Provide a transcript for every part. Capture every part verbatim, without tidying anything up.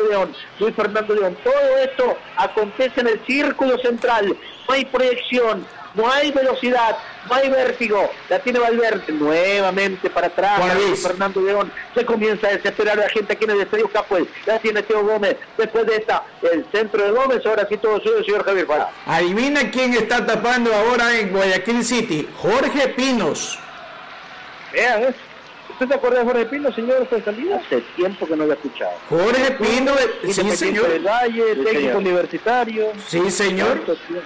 León, Luis Fernando León. Todo esto acontece en el círculo central. No hay proyección, no hay velocidad, no hay vértigo. La tiene Valverde nuevamente para atrás. Luis Fernando León se comienza a desesperar la gente aquí en el Estadio Capuel. La tiene Teo Gómez. Después de esta, el centro de Gómez. Ahora sí todo suyo, señor Javier Fara. Adivina quién está tapando ahora en Guayaquil City. Jorge Pinos. Vean, ¿eh? ¿Usted se acuerda de Jorge Pino, señor Salida? Hace tiempo que no lo he escuchado. Jorge Pino, sí, sí señor. Del Valle, sí, técnico señor. Universitario. Sí, señor.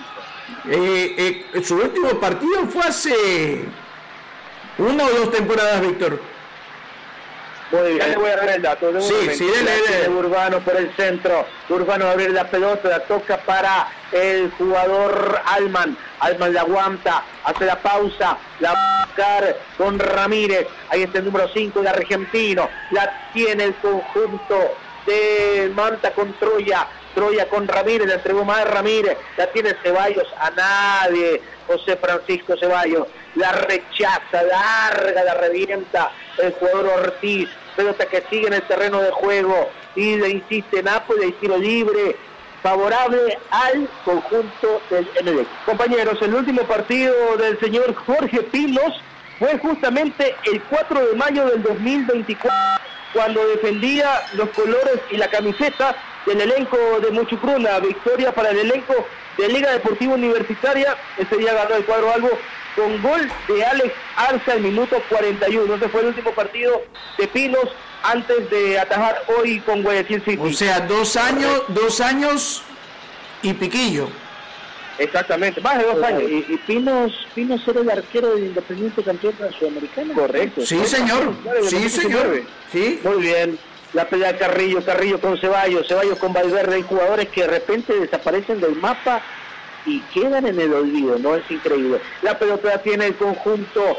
Eh, eh, su último partido fue hace una o dos temporadas, Víctor. Muy bien. Ya le voy a dar el dato. Sí, sí, dele, dele. Urbano por el centro. Urbano va a abrir la pelota, la toca para el jugador Alman. Alman la aguanta, hace la pausa, la va a buscar con Ramírez. Ahí está el número cinco de Argentino. La tiene el conjunto de Manta con Troya. Troya con Ramírez, la entregó más Ramírez. La tiene Ceballos, a nadie. José Francisco Ceballos. La rechaza, larga, la revienta el jugador Ortiz. Pelota que sigue en el terreno de juego. Y le insiste Nápoles, y tiro libre favorable al conjunto del Emelec. Compañeros, el último partido del señor Jorge Pinos fue justamente el cuatro de mayo del dos mil veinticuatro, cuando defendía los colores y la camiseta del elenco de Muchucruna. Victoria para el elenco de Liga Deportiva Universitaria. Ese día ganó el cuadro albo con gol de Alex Arza al minuto cuarenta y uno. Ese fue el último partido de Pinos antes de atajar hoy con Guayaquil City. O sea, dos años, dos años y piquillo. Exactamente, más de dos años. Y, y Pinos, Pinos era el arquero del Independiente campeón sudamericano. Correcto. Sí, señor. Sí, señor. Sí. Muy bien. La pelea de Carrillo, Carrillo con Ceballos, Ceballos con Valverde. Hay jugadores que de repente desaparecen del mapa y quedan en el olvido, ¿no? Es increíble. La pelota tiene el conjunto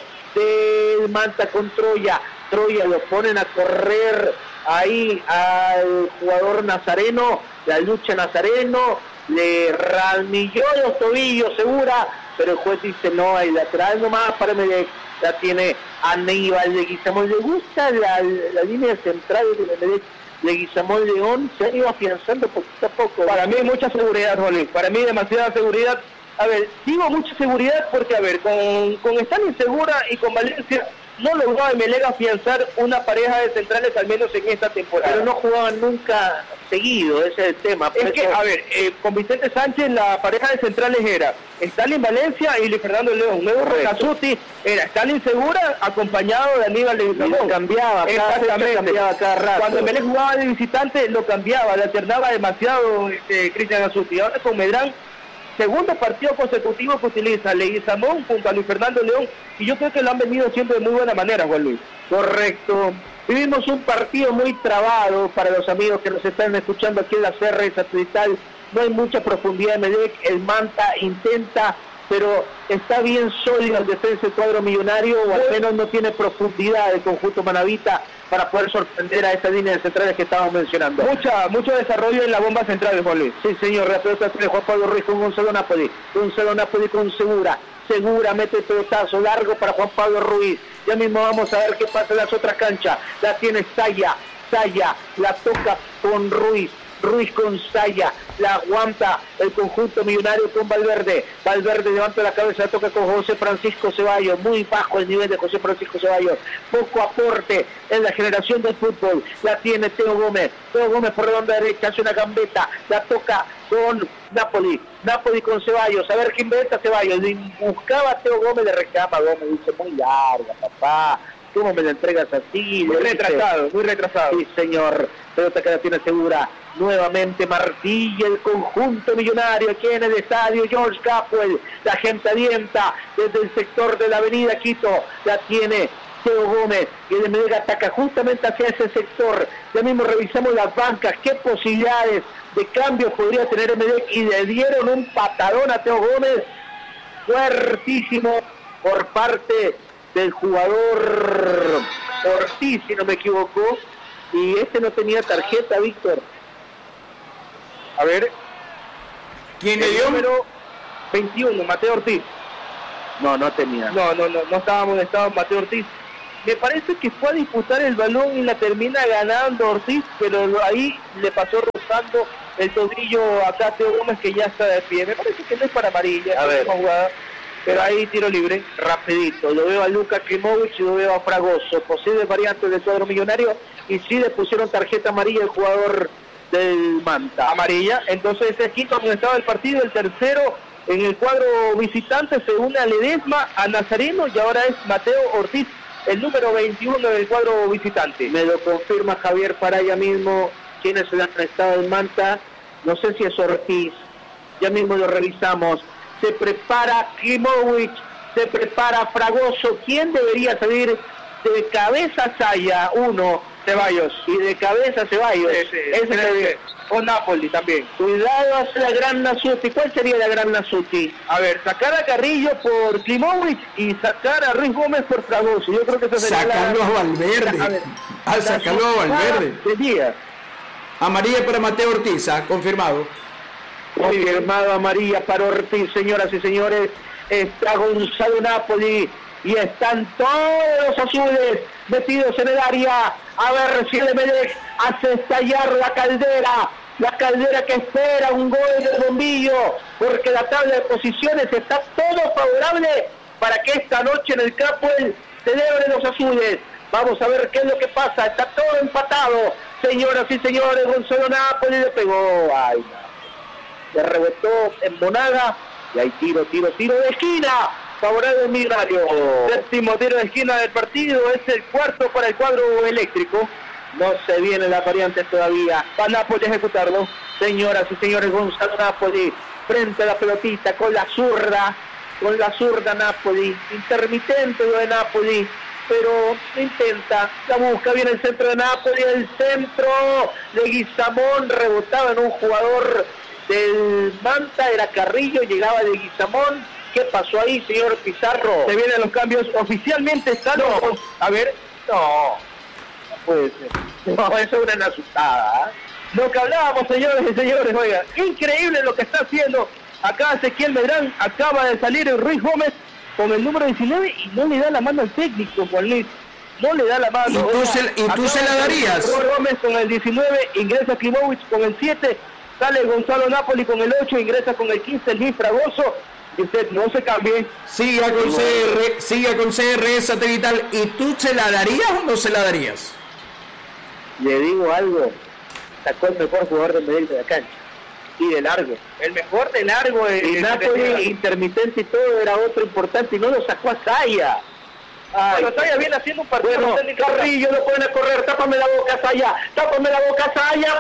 del Manta con Troya. Troya lo ponen a correr ahí al jugador Nazareno, la lucha Nazareno, le ramilló los tobillos Segura, pero el juez dice no, hay lateral nomás para Emelec. La tiene Aníbal Leguizamón. Le gusta la, la línea central de Emelec. Leguizamón León se ha ido afianzando poquito a poco. Para mí mucha seguridad, Rolín. Para mí demasiada seguridad. A ver, digo mucha seguridad porque, a ver, con, con Stanley Segura y con Valencia no logró Emelec afianzar una pareja de centrales, al menos en esta temporada. Pero no jugaban nunca seguido, ese es el tema. Es que, a ver, eh, con Vicente Sánchez la pareja de centrales era Stalin Valencia y Luis Fernando León. Luego Rocasuti era Stalin Segura acompañado de Aníbal de Leguizamón. Cambiaba, exactamente. Cambiaba cada rato. Cuando Emelec jugaba de visitante lo cambiaba, le alternaba demasiado este, Cristian Azuti. Ahora con Medrán, segundo partido consecutivo que utiliza Leguizamón junto a Luis Fernando León, y yo creo que lo han venido siempre de muy buena manera, Juan Luis. Correcto. Vivimos un partido muy trabado para los amigos que nos están escuchando aquí en la C R satelital. No hay mucha profundidad en Emelec. El Manta intenta, pero está bien sólido el defensa del cuadro millonario, o al menos no tiene profundidad el conjunto manavita para poder sorprender a esta línea de centrales que estábamos mencionando. Mucha, mucho desarrollo en la bomba central, Juan Luis. Sí, señor. La pelota tiene Juan Pablo Ruiz con Gonzalo Napoli. Gonzalo Napoli con Segura. Segura mete el pelotazo largo para Juan Pablo Ruiz. Ya mismo vamos a ver qué pasa en las otras canchas. La tiene Saya. Saya la toca con Ruiz. Ruiz con Saya, la aguanta el conjunto millonario con Valverde. Valverde levanta la cabeza, toca con José Francisco Ceballos. Muy bajo el nivel de José Francisco Ceballos. Poco aporte en la generación del fútbol. La tiene Teo Gómez. Teo Gómez por la banda derecha, hace una gambeta. La toca con Napoli. Napoli con Ceballos. A ver qué inventa Ceballos. Buscaba a Teo Gómez, le reclama Gómez. Dice, muy larga, papá. ¿Cómo me la entregas así? Muy retrasado, muy retrasado. Sí, señor. Pelota que la tiene Segura. Nuevamente martilla el conjunto millonario aquí en el estadio George Capwell. La gente alienta desde el sector de la avenida Quito. La tiene Teo Gómez y el Emelec ataca justamente hacia ese sector. Ya mismo revisamos las bancas. ¿Qué posibilidades de cambio podría tener Emelec? Y le dieron un patadón a Teo Gómez fuertísimo por parte del jugador Ortiz, si no me equivoco. Y este no tenía tarjeta, Víctor. A ver. ¿Quién le dio? Número veintiuno, Mateo Ortiz. No, no tenía. No, no, no, no estaba molestado Mateo Ortiz. me parece que fue a disputar el balón y la termina ganando Ortiz, pero ahí le pasó rozando el tobillo a Teo Gómez, que ya está de pie. Me parece que no es para amarilla, a ver, jugada, pero ahí tiro libre. Rapidito, lo veo a Luka Klimovic y lo veo a Fragoso, posibles variantes del cuadro millonario, y sí le pusieron tarjeta amarilla al jugador del Manta. Amarilla, entonces es quinto amonestado del partido, el tercero en el cuadro visitante se une a Ledesma, a Nazareno, y ahora es Mateo Ortiz, el número veintiuno del cuadro visitante. Me lo confirma Javier para ella mismo, quienes se han estado en Manta, no sé si es Ortiz, ya mismo lo revisamos. Se prepara Klimovic, se prepara Fragoso. ¿Quién debería salir? De cabeza Saya, uno, Ceballos, y de cabeza Ceballos. Ese, ese ese, o Napoli también. Cuidado hacia la gran Nasuti. ¿Cuál sería la gran Nasuti? A ver, sacar a Carrillo por Klimovic y sacar a Ruiz Gómez por Fragoso. Yo creo que eso sería sacarlo la... a Valverde. Ah, sacarlo a Valverde. Sería. Amarilla para Mateo Ortiz, ¿ah? Confirmado. Confirmado amarilla para Ortiz, señoras y señores. Está Gonzalo Napoli y están todos los azules metidos en el área. A ver si el Emelec hace estallar la caldera. La caldera que espera un gol del bombillo, porque la tabla de posiciones está todo favorable para que esta noche en el campo celebren los azules. Vamos a ver qué es lo que pasa. Está todo empatado, señoras y señores. Gonzalo Napoli le pegó. Ay, le rebotó en Monaga. Y hay tiro, tiro, tiro de esquina. Favorable al Millonario. Séptimo tiro de esquina del partido. Es el cuarto para el cuadro eléctrico. No se vienen las variantes todavía. Va Napoli a ejecutarlo. Señoras y señores, Gonzalo Napoli frente a la pelotita con la zurda. Con la zurda Napoli. Intermitente lo de Napoli, pero intenta, la busca, viene el centro de Napoli, el centro de Guizamón, rebotaba en un jugador del Manta, era Carrillo, llegaba de Guizamón. ¿Qué pasó ahí, señor Pizarro? Se vienen los cambios oficialmente, están no. los... A ver, no, no puede ser. No, eso es una asustada. ¿eh? Lo que hablábamos, señores y señores, oiga, increíble lo que está haciendo acá Ezequiel Medrán. Acaba de salir el Ruiz Gómez con el número diecinueve y no le da la mano al técnico, Juan Luis. No le da la mano. ¿Y tú, se, y tú se la darías? Ruiz Gómez con el diecinueve, ingresa Klimovic con el siete, sale Gonzalo Napoli con el ocho, ingresa con el quince, Luis Fragoso. Y usted no se cambie. Siga con C R, siga con C R S satelital. ¿Y tú se la darías o no se la darías? Le digo algo. Sacó el mejor jugador del Medellín de la cancha. Y de largo. El mejor de largo. Y Napoli, intermitente y todo, era otro importante y no lo sacó a Saya. Ay, bueno, Saya viene haciendo un partido. Bueno, Carrillo lo pone a correr, tápame la boca, Saya, tápame la boca, Saya,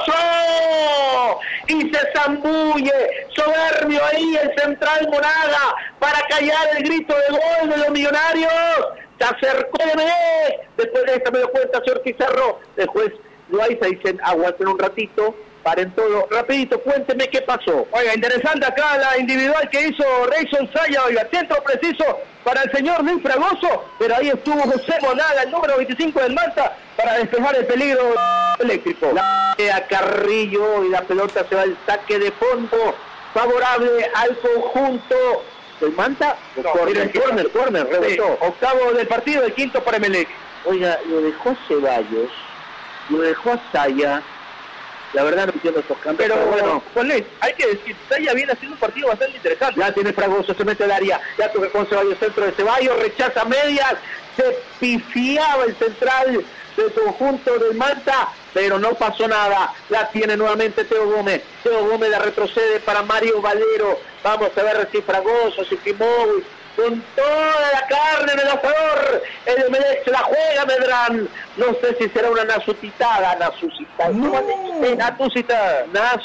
Fragoso, y se zambulle, soberbio ahí el central Monaga, para callar el grito de gol de los Millonarios. Se acercó de Medellín, después de esta me lo cuenta señor Pizarro, el juez Loaiza dicen, aguanten un ratito, paren todo, rapidito, cuénteme qué pasó. Oiga, interesante acá la individual que hizo Rayson Saya, oiga, centro preciso para el señor Luis Fragoso, pero ahí estuvo José Monaga, el número veinticinco del Manta, para despejar el peligro eléctrico. La a Carrillo y la pelota se va al saque de fondo, favorable al conjunto del Manta. No, corner, el corner, corner, rebotó. Sí, octavo del partido, el quinto para Emelec. Oiga, lo dejó Ceballos, lo dejó a Saya. La verdad no entiendo estos cambios. Pero, pero bueno, Juan Luis, hay que decir, Saya viene haciendo un partido bastante interesante. Ya tiene Fragoso, se mete al área, ya toca con Ceballos, centro de Ceballos, rechaza medias, se pifiaba el central del conjunto del Manta, pero no pasó nada. La tiene nuevamente Teo Gómez. Teo Gómez la retrocede para Mario Valero. Vamos a ver si Fragoso, si Klimovic, con toda la carne en el asador, el Emelec se la juega Medrán. No sé si será una nasucitada, nasucitada. No. Nasucitada.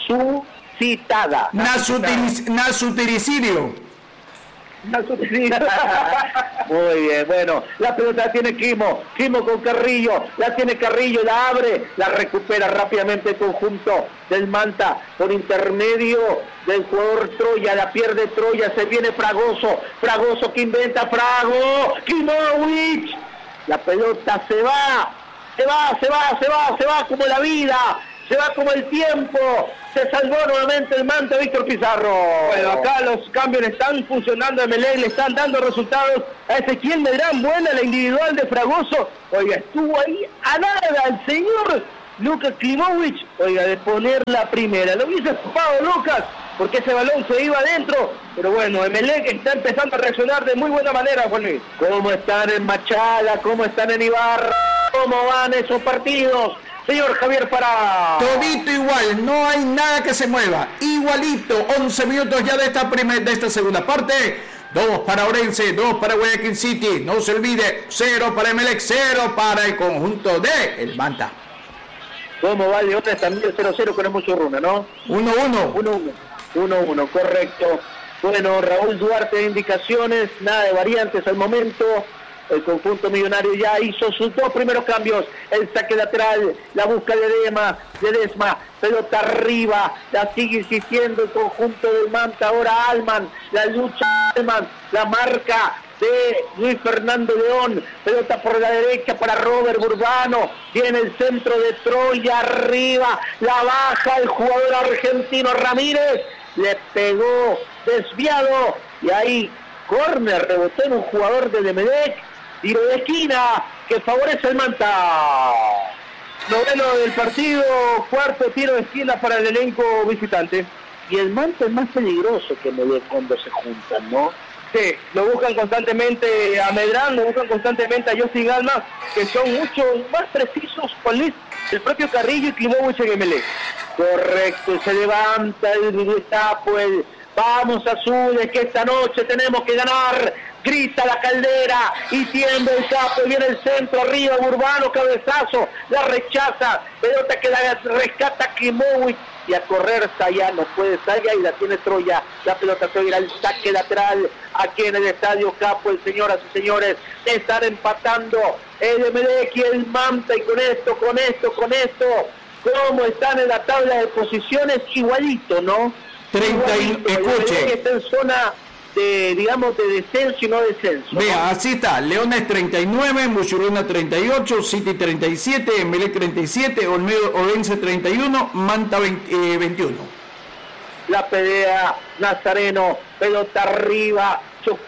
Nasucitada. Nasutiric- Nasutiricidio. Muy bien, bueno, la pelota la tiene Quimo, Quimo con Carrillo, la tiene Carrillo, la abre, la recupera rápidamente el conjunto del Manta, por intermedio del jugador Troya, la pierde Troya, se viene Fragoso, Fragoso que inventa, Frago, Klimovic, la pelota se va, se va, se va, se va, se va como la vida, se va como el tiempo, Se salvó nuevamente el Manta, Víctor Pizarro. Bueno, acá los cambios le están funcionando a Emelec, le están dando resultados a Ezequiel Medrán. Buena la individual de Fragoso. Oiga, estuvo ahí a nada el señor Lucas Klimovic, oiga, de poner la primera. Lo hubiese ocupado Lucas, porque ese balón se iba adentro. Pero bueno, Emelec está empezando a reaccionar de muy buena manera, Juan Luis. ¿Cómo están en Machala? ¿Cómo están en Ibarra? ¿Cómo van esos partidos? Señor Javier Pará. Todito igual, no hay nada que se mueva. Igualito, once minutos ya de esta primera, de esta segunda parte. Dos para Orense, dos para Guayaquil City. No se olvide, cero para Emelec, cero para el conjunto de el Manta. ¿Cómo va Leones? También cero cero con el mucho runa, ¿no? uno uno. uno uno. uno uno, correcto. Bueno, Raúl Duarte de indicaciones, nada de variantes al momento. El conjunto millonario ya hizo sus dos primeros cambios. El saque lateral, la busca de Dema, de Desma, pelota arriba, la sigue insistiendo el conjunto del Manta. Ahora Alman, la lucha Alman, la marca de Luis Fernando León, pelota por la derecha para Robert Burbano, viene el centro de Troya arriba, la baja el jugador argentino Ramírez, le pegó desviado y ahí córner, rebotó en un jugador de Emelec, tiro de esquina que favorece al Manta. Noveno del partido, cuarto tiro de esquina para el elenco visitante. Y el Manta es más peligroso que Emelec cuando se juntan, ¿no? Sí, lo buscan constantemente a Medrán, lo buscan constantemente a Justin Alma, que son mucho más precisos, Juan Luis, el propio Carrillo y Klimovic en Emelec. Correcto, se levanta el tapo, el vamos azules, que esta noche tenemos que ganar, grita la Caldera y tiembla el capo, y viene el centro arriba, Urbano, cabezazo, la rechaza, pelota que la rescata Klimovic, y a correr Saya, no puede Saya y la tiene Troya, la pelota Troya irá al saque lateral, aquí en el estadio Capo, el señoras y señores, están empatando el Emelec y el Manta, y con esto, con esto, con esto, cómo están en la tabla de posiciones, igualito, ¿no? treinta y, escuche. Está en zona de, digamos, de descenso y no descenso, ¿no? Vea, así está, Leones treinta y nueve, Muchuruna treinta y ocho, City treinta y siete, Emelec treinta y siete, Olmedo Orense treinta y uno, Manta veinte, eh, veintiuno. La pelea Nazareno, pelota arriba,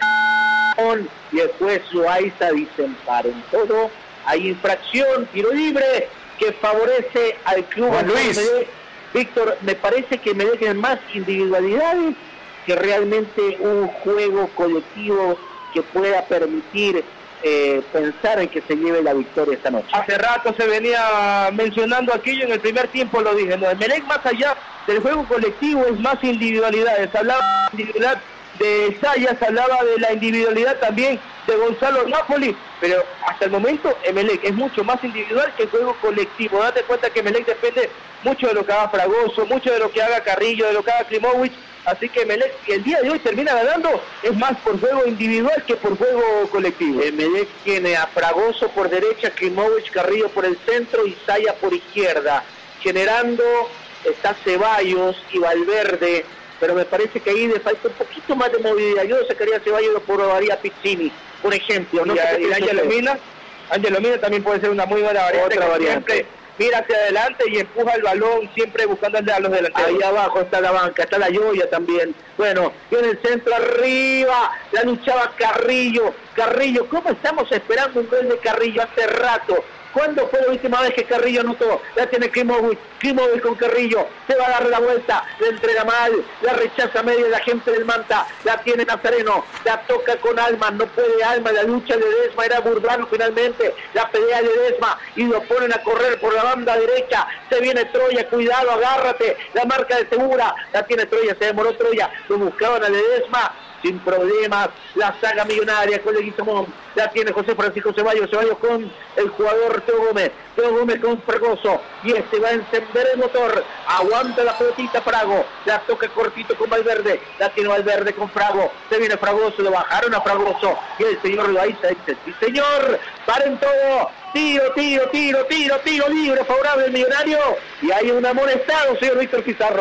chocón, y el juez Loaiza dicen paren todo, hay infracción, tiro libre, que favorece al club. Juan Luis. Víctor, me parece que Emelec tiene más individualidades que realmente un juego colectivo que pueda permitir eh, pensar en que se lleve la victoria esta noche. Hace rato se venía mencionando aquello, en el primer tiempo lo dije, no, Emelec más allá del juego colectivo es más individualidades, hablaba de individualidad de Sayas, hablaba de la individualidad también de Gonzalo Napoli, pero hasta el momento Emelec es mucho más individual que el juego colectivo. Date cuenta que Emelec depende mucho de lo que haga Fragoso, mucho de lo que haga Carrillo, de lo que haga Klimovic, así que Emelec, que el día de hoy termina ganando, es más por juego individual que por juego colectivo. Emelec tiene a Fragoso por derecha, Klimovic, Carrillo por el centro y Saya por izquierda, generando está Ceballos y Valverde, pero me parece que ahí le falta un poquito más de movilidad. Yo sacaría a Ceballos y lo probaría Pizzini, por ejemplo. ¿No? Y, y Ángelo Mina, Ángelo Mina también puede ser una muy buena variante. Otra variante. Siempre mira hacia adelante y empuja el balón, siempre buscando a los delanteros. Ahí abajo está la banca, está la Yoya también. Bueno, viene el centro arriba, la luchaba Carrillo. Carrillo, ¿cómo estamos esperando un gol de Carrillo hace rato? ¿Cuándo fue la última vez que Carrillo anotó? La tiene Klimovic, Klimovic con Carrillo, se va a dar la vuelta, le entrega mal, la rechaza media la gente del Manta, la tiene Nazareno, la toca con Alma, no puede Alma, la lucha de Desma, era Burbano finalmente, la pelea de Desma, y lo ponen a correr por la banda derecha, se viene Troya, cuidado, agárrate, la marca de Segura, la tiene Troya, se demoró Troya, lo buscaban a Ledesma, sin problemas, la saga millonaria con Leguizamón, la tiene José Francisco Ceballos, Ceballos con el jugador Teo Gómez, Teo Gómez con Fragoso, y este va a encender el motor, aguanta la pelotita Frago, la toca cortito con Valverde, la tiene Valverde con Frago, se viene Fragoso, lo bajaron a Fragoso, y el señor Loaiza dice, sí señor, paren todo, tiro, tiro, tiro, tiro, tiro libre, favorable al millonario, y hay un amonestado, señor Víctor Pizarro.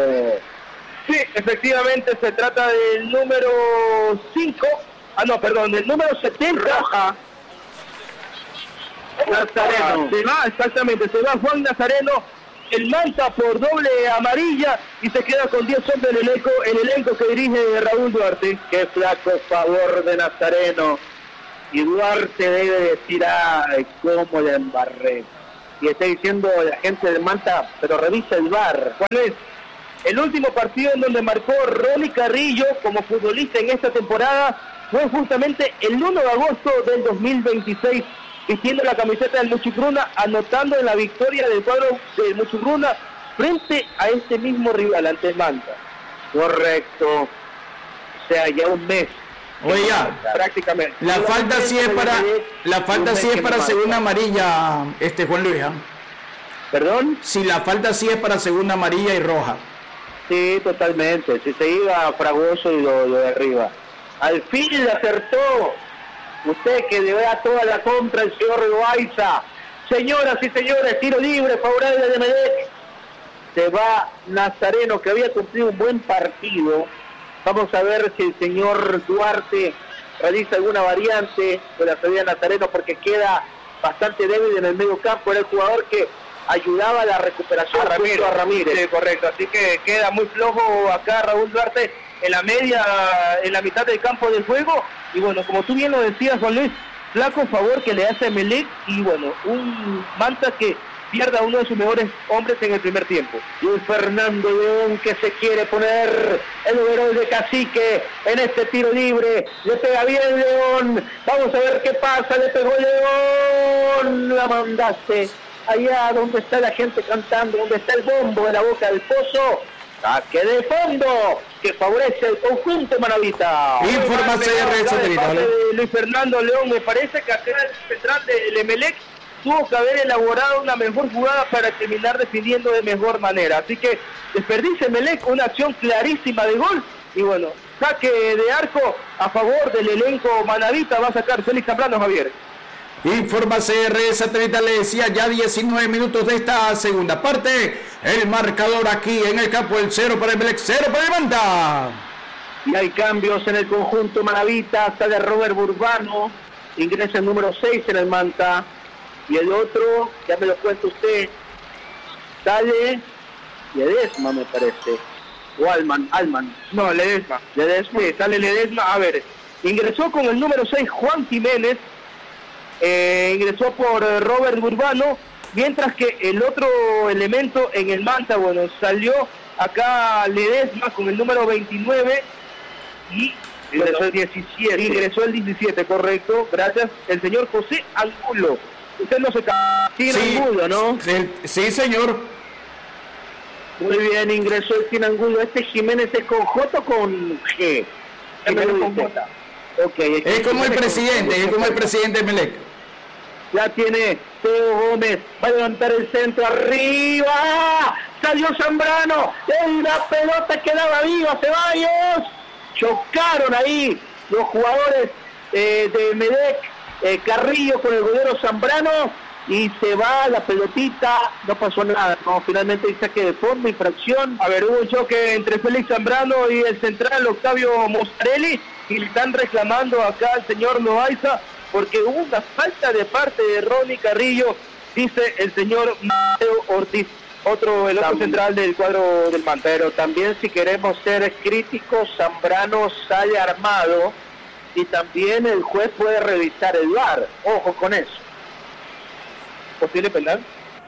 Sí, efectivamente se trata del número cinco, ah no, perdón, del número setenta. Roja. Nazareno. Se va, exactamente, se va Juan Nazareno el Manta por doble amarilla y se queda con diez hombres el elenco, el elenco que dirige Raúl Duarte. Qué flaco favor de Nazareno. Y Duarte debe decir, ay, cómo le embarré. Y está diciendo la gente del Manta, pero revisa el V A R. ¿Cuál es? El último partido en donde marcó Ronnie Carrillo como futbolista en esta temporada fue justamente el uno de agosto del dos mil veintiséis, vistiendo la camiseta del Muchugruna, anotando en la victoria del cuadro del Muchugruna frente a este mismo rival ante el Manta. Correcto. O sea, ya un mes. Oiga, prácticamente. La falta sí es para la falta sí es para segunda amarilla, este Juan Luis. ¿eh? ¿Perdón? Si la falta sí es para segunda amarilla y roja. Sí, totalmente. Si se iba Fragoso y lo, lo de arriba. Al fin le acertó. Usted que le da toda la contra el señor Loaiza. Señoras y señores, tiro libre favorable de Emelec. Se va Nazareno, que había cumplido un buen partido. Vamos a ver si el señor Duarte realiza alguna variante de la salida de Nazareno, porque queda bastante débil en el medio campo. Era el jugador que ayudaba a la recuperación a Ramírez. a Ramírez. Sí, correcto. Así que queda muy flojo acá Raúl Duarte en la media, en la mitad del campo de juego. Y bueno, como tú bien lo decías, Juan Luis, flaco favor que le hace a Emelec. Y bueno, un Manta que pierda a uno de sus mejores hombres en el primer tiempo. Luis Fernando León, que se quiere poner el overol de Cacique en este tiro libre. Le pega bien León. Vamos a ver qué pasa. Le pegó León. La mandaste allá donde está la gente cantando, donde está el bombo de la Boca del Pozo. Saque de fondo que favorece el conjunto manavita. Información de Luis Fernando León. Me parece que acá el central del Emelec tuvo que haber elaborado una mejor jugada para terminar definiendo de mejor manera. Así que desperdicia Emelec una acción clarísima de gol. Y bueno, saque de arco a favor del elenco manavita. Va a sacar Félix Zambrano, Javier. Informa C R Satélite, le decía ya diecinueve minutos de esta segunda parte. El marcador aquí en el campo, el cero para Emelec, cero para el Manta. Y hay cambios en el conjunto manavita. Sale Robert Burbano, ingresa el número seis en el Manta. Y el otro, ya me lo cuenta usted, sale Ledesma, me parece. O Alman, Alman. No, Ledesma. Ledesma, sí, sale Ledesma. A ver, ingresó con el número seis Juan Jiménez. Eh, ingresó por eh, Robert Burbano, mientras que el otro elemento en el Manta, bueno, salió acá Ledesma con el número veintinueve y ingresó bueno, el diecisiete. Ingresó el diecisiete, correcto, gracias, el señor José Angulo. Usted no se ca... Sí, Angulo, ¿no? Sí, sí, señor. Muy bien, ingresó el Sin Angulo. Este Jiménez es con J o con G. Jiménez con J. Okay, es, es como el presidente, es como el presidente de Emelec. Ya tiene Teo Gómez, va a levantar el centro arriba, salió Zambrano, la pelota quedaba viva, Ceballos, chocaron ahí los jugadores eh, de Emelec, eh, Carrillo con el golero Zambrano, y se va la pelotita, no pasó nada, no, finalmente hay saque de fondo, infracción. A ver, hubo un choque entre Félix Zambrano y el central Octavio Moscarelli, y le están reclamando acá al señor Loaiza, porque hubo una falta de parte de Ronnie Carrillo, dice el señor Mateo Ortiz, otro, el otro también, central del cuadro del Manta. Pero también, si queremos ser críticos, Zambrano sale armado y también el juez puede revisar el V A R, ojo con eso. ¿Posible penal?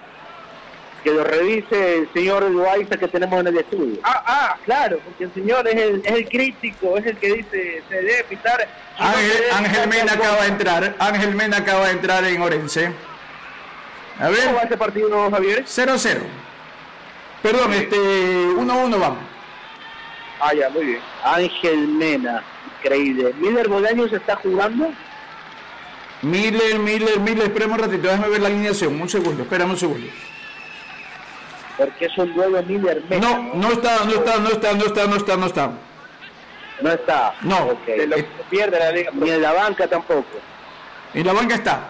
Que lo revise el señor Loaiza que tenemos en el estudio. Ah, ah, claro, porque el señor es el, es el crítico, es el que dice se debe pitar. Ángel, no Ángel Mena acaba de entrar, Ángel Mena acaba de entrar en Orense. A ver. ¿Cómo va ese partido, Javier? cero cero. Perdón, este uno uno vamos. Ah, ya, muy bien. Ángel Mena, increíble. Miller Bolaños está jugando. Miller, Miller, Miller, esperemos un ratito, déjame ver la alineación, un segundo, espérame un segundo. Porque es un duelo Miller Mena. No, no está, no está, no está, no está, no está, no está. No está. No. Okay. Se lo pierde la liga. Ni en la banca tampoco. En la banca está.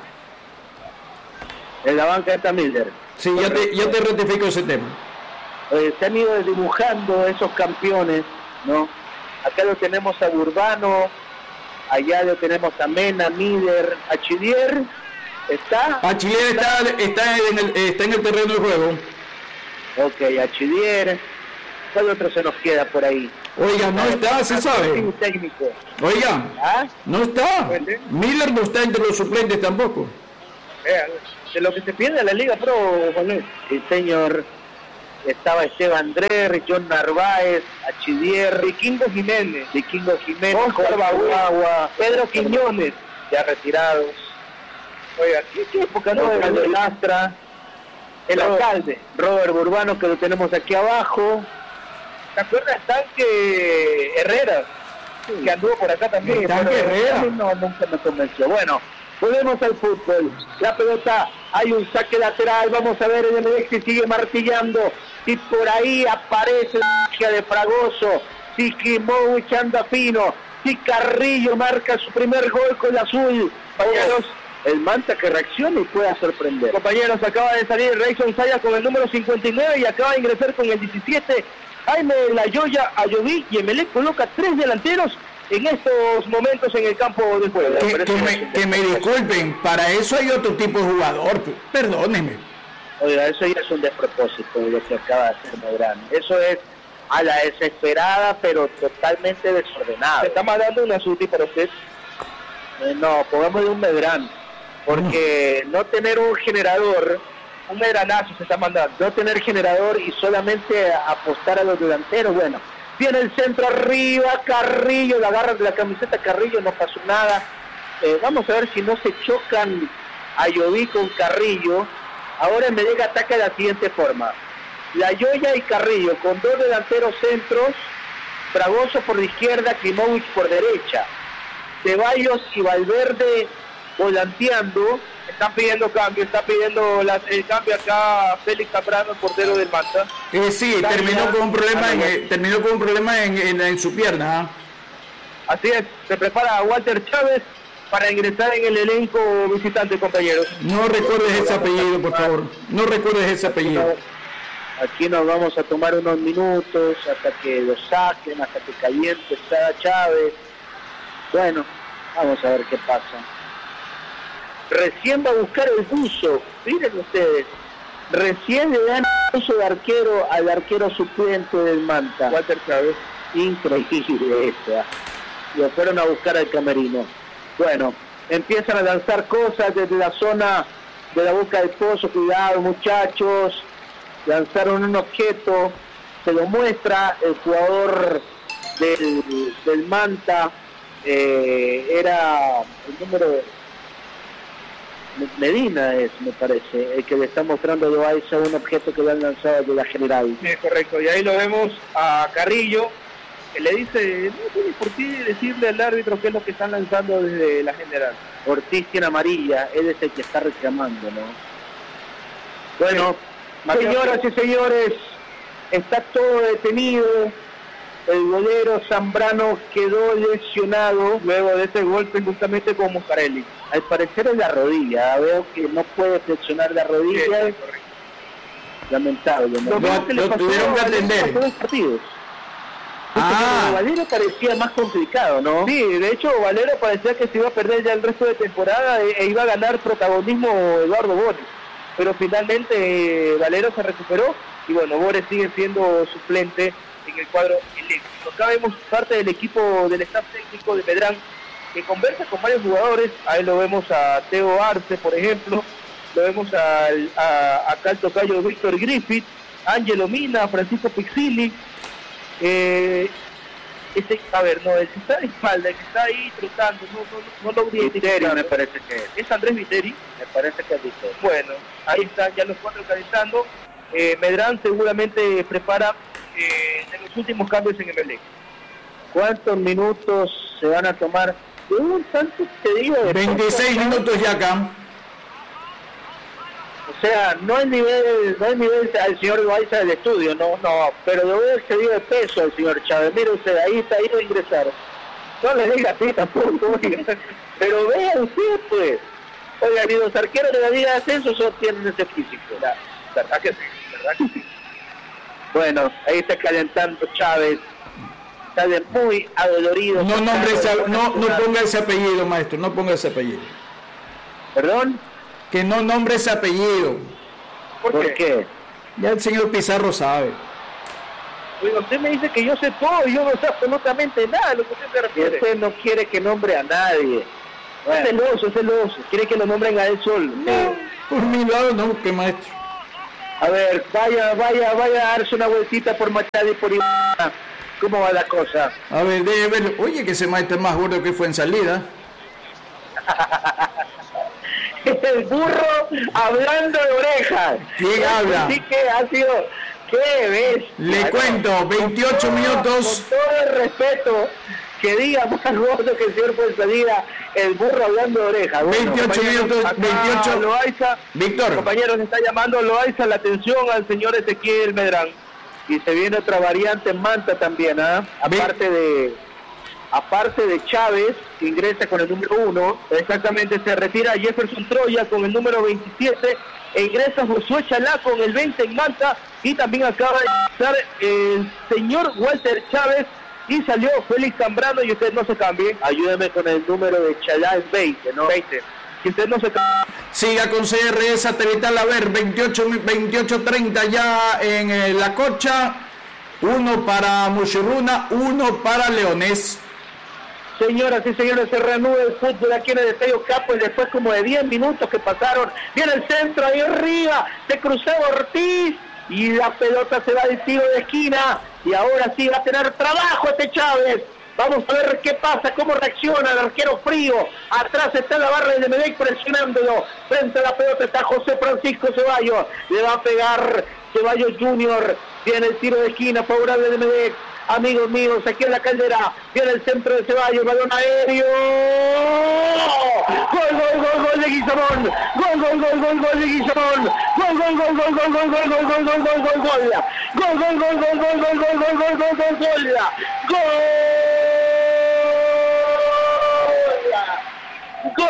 En la banca está Miller. Sí, ya te, ya te rectifico ese tema. Eh, se han ido dibujando esos campeones, ¿no? Acá lo tenemos a Burbano, allá lo tenemos a Mena, Miller, a Chilier. ¿Está? A Chilier está, está, en el, está en el terreno de juego. Ok, Achidier. ¿Cuál otro se nos queda por ahí? Oiga, no está, se sabe. Técnico. Oiga, ¿Ah? no está. Miller no está entre los suplentes tampoco. Eh, de lo que se pierde en la Liga Pro, Juan Luis. Sí, señor. Estaba Esteban Drer, John Narváez, Achidier, Riquingo Jiménez, Riquingo Jiménez, Oscar Bagua, Pedro Quiñones, ya retirados. Oiga, ¿qué, qué época no? Osvaldo Lastra, El alcalde. Robert Burbano, que lo tenemos aquí abajo. ¿Te acuerdas Tanque Herrera? Sí. Que anduvo por acá también. Tanque Herrera. No, nunca me convenció. Bueno, volvemos al fútbol. La pelota, hay un saque lateral. Vamos a ver el M X si sigue martillando. Y por ahí aparece la magia de Fragoso. Si Klimovic anda fino. Si Carrillo marca su primer gol con el azul. Compañeros, el Manta que reacciona y pueda sorprender. Compañeros, acaba de salir Rayson Sayas con el número cincuenta y nueve y acaba de ingresar con el diecisiete. Jaime La Yoya Ayoví, y Emelec coloca tres delanteros en estos momentos en el campo de juego. Que, que, me, que me disculpen, para eso hay otro tipo de jugador, perdónenme. Oiga, eso ya es un despropósito de lo que acaba de hacer Medrano. Eso es a la desesperada, pero totalmente desordenado. ¿Se está mandando una suti para usted? Eh, no, pongamos de un Medrano, porque no. no tener un generador... Un medranazo se está mandando. No tener generador y solamente apostar a los delanteros. Bueno, viene el centro arriba, Carrillo, la agarra de la camiseta Carrillo, no pasó nada. Eh, vamos a ver si no se chocan Ayoví con Carrillo. Ahora me llega ataque de la siguiente forma. La Yoya y Carrillo con dos delanteros centros, Fragoso por la izquierda, Klimovic por derecha. Ceballos y Valverde volanteando. Están pidiendo cambio, está pidiendo la, el cambio acá Félix Zambrano, el portero del Manta. Eh, sí, está terminó con un problema, en, eh, terminó con un problema en, en, en su pierna. ¿eh? Así es, se prepara Walter Chávez para ingresar en el elenco visitante, compañeros. No recuerdes ese apellido, por favor. No recuerdes ese apellido. Aquí nos vamos a tomar unos minutos hasta que lo saquen, hasta que caliente está Chávez. Bueno, vamos a ver qué pasa. Recién va a buscar el buzo, miren ustedes, recién le dan el buzo de arquero al arquero suplente del Manta. Walter Chávez. Increíble eso. Lo fueron a buscar al camerino. Bueno, empiezan a lanzar cosas desde la zona de la boca del pozo. Cuidado, muchachos. Lanzaron un objeto, se lo muestra el jugador del, del Manta. Eh, era el número Medina es, me parece, el que le está mostrando a Loaiza un objeto que le han lanzado de la general. Sí, correcto, y ahí lo vemos a Carrillo, que le dice, no tiene por qué decirle al árbitro qué es lo que están lanzando desde la general. Ortiz tiene amarilla, él es el que está reclamando, ¿no? Bueno, sí. Señoras y señores, está todo detenido. El golero Zambrano quedó lesionado luego de ese golpe justamente con Muscarelli. Al parecer es la rodilla, veo que no puede flexionar la rodilla. Sí, lamentable. ¿no? Lo, lo, que le pasó, lo tuvieron que atender. Dos partidos. Ah. Valero parecía más complicado, ¿no? Sí, de hecho Valero parecía que se iba a perder ya el resto de temporada e, e iba a ganar protagonismo Eduardo Bores. Pero finalmente eh, Valero se recuperó y bueno, Bores sigue siendo suplente en el cuadro eléctrico. Acá vemos parte del equipo del staff técnico de Medrano que conversa con varios jugadores. Ahí lo vemos a Teo Arce, por ejemplo, lo vemos al, a, acá al tocayo Víctor Griffith, Ángelo Mina, Francisco Pixili, eh, ese, a ver, no, el que está de espalda, el que está ahí trotando, no, no, no lo vi. Viteri, me parece que es. ¿Es Andrés Viteri? Me parece que es Viteri. Bueno, ahí están ya los cuatro calentando. Eh, Medrano seguramente prepara eh, de los últimos cambios en Emelec. ¿Cuántos minutos se van a tomar? De un tanto te digo de veintiséis poco, minutos ya acá. O sea, no es nivel, no es nivel al señor Loaiza del estudio, no, no, pero lo veo excedido de peso al señor Chávez. Mire usted, ahí está ahí a ingresar. No le diga así tampoco, oiga. Pero vea usted, pues. Oiga, ni los arqueros de la Liga de Ascenso solo tienen ese físico. La verdad que sí, verdad que sí. Bueno, ahí está calentando Chávez. Sale muy adolorido. No, nombre ese, no, no ponga ese apellido, maestro, no ponga ese apellido. ¿Perdón? Que no nombre ese apellido. ¿Por, ¿Por qué? qué? Ya el señor Pizarro sabe. Oiga, usted me dice que yo sé todo y yo no sé absolutamente nada de lo que usted se refiere. Usted no quiere que nombre a nadie. Bueno. Es celoso, es celoso. Quiere que lo nombren a él solo. No, por mi lado no, que maestro. A ver, vaya, vaya, vaya a darse una vueltita por Machado y por Ibarra. ¿Cómo va la cosa? A ver, debe ver. Oye, que ese maestro es más gordo que fue en salida. El burro hablando de orejas. ¿Quién habla? Así que ha sido... ¿Qué ves? Le bueno, cuento, veintiocho con todo, minutos. Con todo el respeto, que diga más gordo que el señor Fuenzalida, el burro hablando de orejas. Bueno, veintiocho minutos, veintiocho. Loaiza, Víctor. Compañeros, está llamando Loaiza la atención al señor Ezequiel Medrán. Y se viene otra variante en Manta también, ¿ah? ¿eh? Aparte de... Aparte de Chávez, que ingresa con el número uno, exactamente se retira Jefferson Troya con el número veintisiete, e ingresa Josué Chalá con el veinte en Manta, y también acaba de ingresar el señor Walter Chávez, y salió Félix Zambrano, y usted no se cambie, ayúdeme con el número de Chalá, es veinte, ¿no? veinte. Que usted no se cambie. Siga con C R E Satelital, a ver, veintiocho treinta ya en eh, La Cocha, uno para Muchurruna, uno para Leonés. Señoras y señores, se reanuda el fútbol aquí en el Estadio Capo, y después como de diez minutos que pasaron, viene el centro ahí arriba, se cruzaba Ortiz, y la pelota se va al tiro de esquina, y ahora sí va a tener trabajo este Chávez. Vamos a ver qué pasa, cómo reacciona el arquero frío. Atrás está la barra de Medec presionándolo. Frente a la pelota está José Francisco Ceballos. Le va a pegar Ceballos Junior. Viene el tiro de esquina favorable de Medec. Amigos míos, aquí en la Caldera, viene el centro de Ceballos, balón aéreo. Gol, gol, gol, gol de Guizamón. Gol, gol, gol, gol, gol de Guizamón. Gol, gol, gol, gol, gol, gol, gol, gol, gol, gol, gol, gol, gol. Gol, gol, gol, gol, gol, gol, gol, gol, gol, gol, gol, gol. Gol. Gol.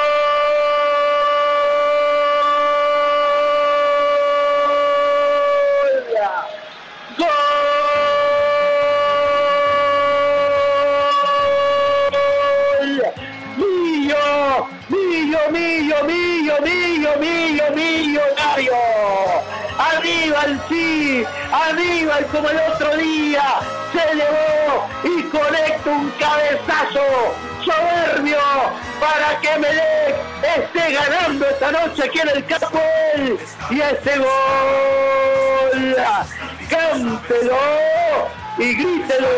Millo, millo, millo, millo, millonario. Aníbal, sí, Aníbal como el otro día se llevó y conecta un cabezazo soberbio para que Medec esté ganando esta noche aquí en el campo. Y ese gol, cántelo y grítelo.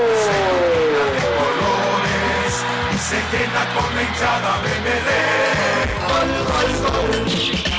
Se queda con la hinchada de Medec. Gol, gol, gol.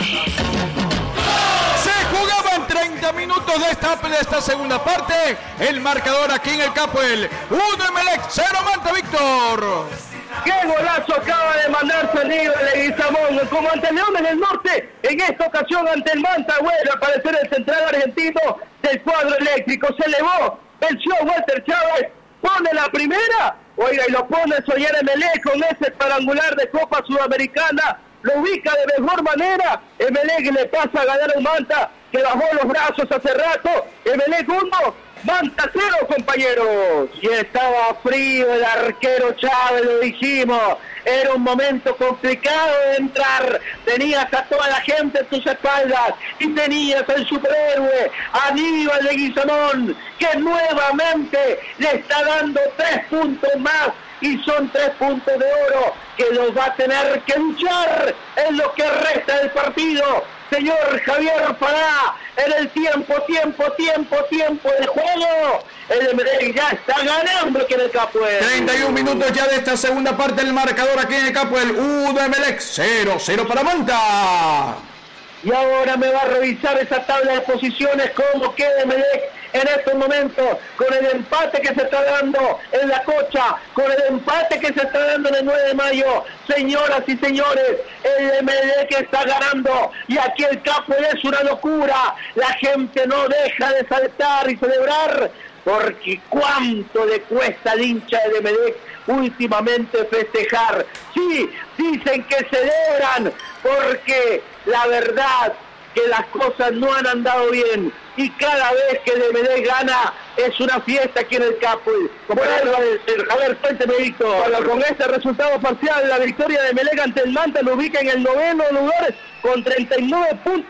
Se jugaban treinta minutos de esta, de esta segunda parte. El marcador aquí en el Capuel. uno Emelec, cero Manta, Víctor. ¡Qué golazo acaba de mandar salido de Guizamón! Como ante León en el norte, en esta ocasión ante el Manta, bueno, al parecer el central argentino del cuadro eléctrico. Se elevó, venció Walter Chávez, pone la primera. Oiga, y lo pone Soyer Emelec con ese cuadrangular de Copa Sudamericana. Lo ubica de mejor manera. Emelec le pasa a ganar un Manta que bajó los brazos hace rato. Emelec uno, Manta cero, compañeros. Y estaba frío el arquero Chávez, lo dijimos. Era un momento complicado de entrar. Tenías a toda la gente en tus espaldas. Y tenías al superhéroe Aníbal de Guizamón, que nuevamente le está dando tres puntos más. Y son tres puntos de oro que los va a tener que luchar en lo que resta del partido. Señor Javier Fará, en el tiempo, tiempo, tiempo, tiempo del juego, el Emelec ya está ganando aquí en el Capuel. treinta y un minutos ya de esta segunda parte del marcador aquí en el Capuel. uno Emelec, cero, cero para Manta. Y ahora me va a revisar esa tabla de posiciones, cómo queda Emelec en estos momentos, con el empate que se está dando en La Cocha, con el empate que se está dando en el nueve de mayo. Señoras y señores, el Emelec está ganando, y aquí el Capuel es una locura. La gente no deja de saltar y celebrar, porque cuánto le cuesta al hincha de Emelec últimamente festejar. Sí, dicen que celebran porque la verdad que las cosas no han andado bien, y cada vez que el Emelec gana es una fiesta aquí en el Capuel. Por eso, a ver, cuénteme, Víctor. Bueno, con este resultado parcial, la victoria de Emelec ante el Manta lo ubica en el noveno lugar con treinta y nueve puntos,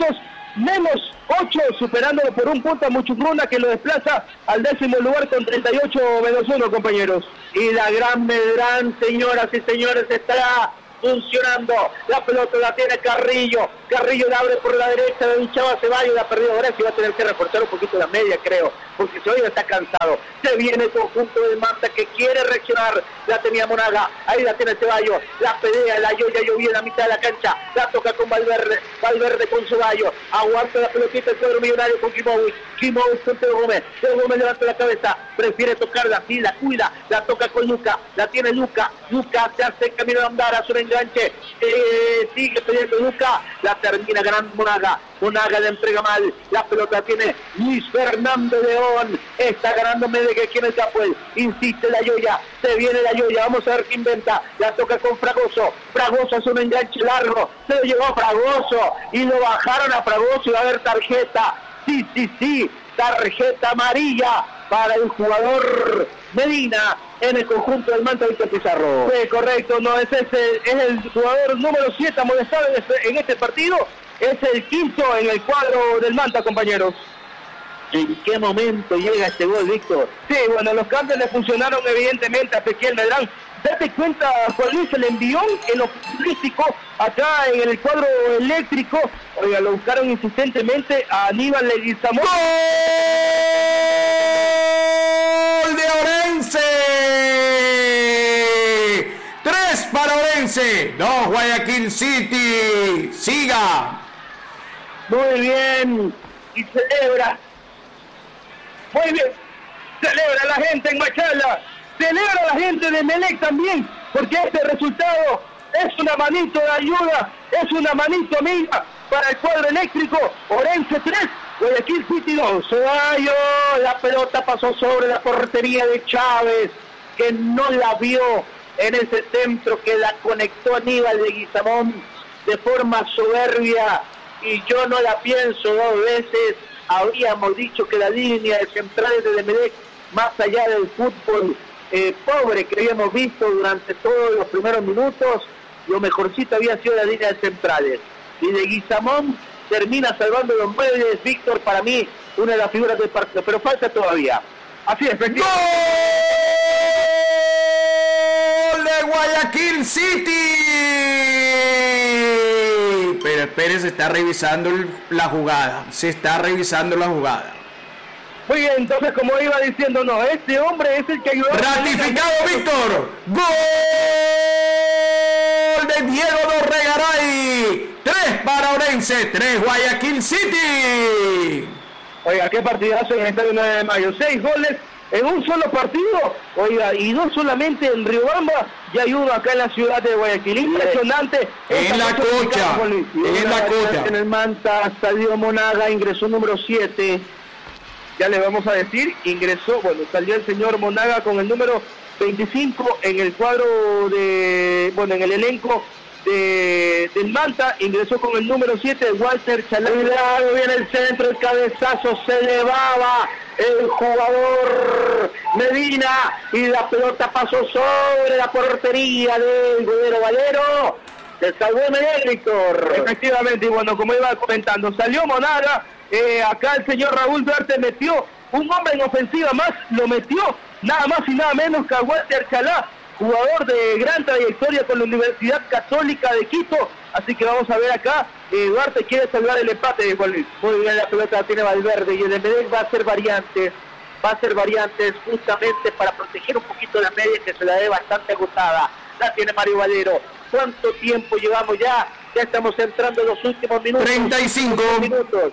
menos ocho, superándolo por un punto a Muchucruna, que lo desplaza al décimo lugar con treinta y ocho menos uno, compañeros. Y la Gran Medrano, señoras y señores, estará funcionando. La pelota la tiene Carrillo. Carrillo la abre por la derecha, de un Chava Ceballos, la ha perdido Grecia y va a tener que reforzar un poquito la media, creo, porque Ceballos está cansado. Se viene el conjunto del Manta que quiere reaccionar. La tenía Monaga, ahí la tiene Ceballos, la pelea, la Yoya llovía en la mitad de la cancha, la toca con Valverde, Valverde con Ceballos, aguanta la pelotita el cuadro millonario con Kimovic, Kimovic con Teo Gómez, Teo Gómez levanta la cabeza, prefiere tocarla, sí, la cuida, la toca con Luca, la tiene Luca, Luca se hace camino de andar, hace un enganche, eh, sigue pidiendo Luca, la termina ganando Monaga, Monaga le entrega mal, la pelota tiene Luis Fernando León, está ganando Medellín, quien es Capuel, insiste la Yoya, se viene la Yoya, vamos a ver qué inventa, la toca con Fragoso, Fragoso hace un enganche largo, se lo llevó a Fragoso, y lo bajaron a Fragoso y va a haber tarjeta, sí, sí, sí, tarjeta amarilla para el jugador Medina en el conjunto del Manta Víctor Pizarro. Sí, correcto, no, es, ese, es el jugador número siete amonestado en este, en este partido, es el quinto en el cuadro del Manta, compañeros. ¿En qué momento llega este gol, Víctor? Sí, bueno, los cambios le funcionaron evidentemente a Ezequiel Medrano. Date cuenta, Juan Luis, el envión en lo futbolístico acá en el cuadro eléctrico. Oiga, lo buscaron insistentemente a Aníbal Leguizamón. ¡Gol de Orense! Tres para Orense, dos Guayaquil City. Siga. Muy bien, y celebra. Muy bien, celebra la gente en Machala. Celebra la gente de Melec también, porque este resultado es una manito de ayuda, es una manito amiga para el cuadro eléctrico. Orense tres, Guayaquil City dos. Ceballos, la pelota pasó sobre la portería de Chávez, que no la vio en ese centro que la conectó Aníbal Leguizamón de forma soberbia, y yo no la pienso dos veces. Habríamos dicho que la línea de centrales de Emelec, más allá del fútbol eh, pobre que habíamos visto durante todos los primeros minutos, lo mejorcito había sido la línea de centrales. Y Leguizamón termina salvando los muebles, Víctor, para mí, una de las figuras del partido, pero falta todavía. Así es, efectivamente. ¡Gol de Guayaquil City! Pero Pérez está revisando la jugada, se está revisando la jugada. Muy bien, entonces como iba diciendo, no, este hombre es el que ayudó. Ratificado, Víctor. Gol de Diego Dorregaray. Tres para Orense, tres Guayaquil City. Oiga, qué partidazo en el estadio nueve de mayo. Seis goles en un solo partido. Oiga, y dos solamente en Riobamba. Y hay uno acá en la ciudad de Guayaquil. Impresionante. En la cocha. En la cocha. En el Manta salió Monaga, ingresó número siete. Ya le vamos a decir, ingresó, bueno, salió el señor Monaga con el número veinticinco en el cuadro de, bueno, en el elenco de, del Manta, ingresó con el número siete, Walter Chalá. Cuidado, viene el centro, el cabezazo, se elevaba el jugador Medina y la pelota pasó sobre la portería del Godero Valero. Se salvó Medellín, Víctor. Efectivamente, y bueno, como iba comentando, salió Monaga. Eh, acá el señor Raúl Duarte metió un hombre en ofensiva más, lo metió nada más y nada menos que a Walter Chalá, jugador de gran trayectoria con la Universidad Católica de Quito. Así que vamos a ver acá, eh, Duarte quiere salvar el empate de Juan Luis. Muy bien, la pelota la tiene Valverde y el de Medellín va a hacer variantes, va a hacer variantes justamente para proteger un poquito la media que se la ve bastante agotada. La tiene Mario Valero. ¿Cuánto tiempo llevamos ya? Ya estamos entrando en los últimos minutos. treinta y cinco minutos.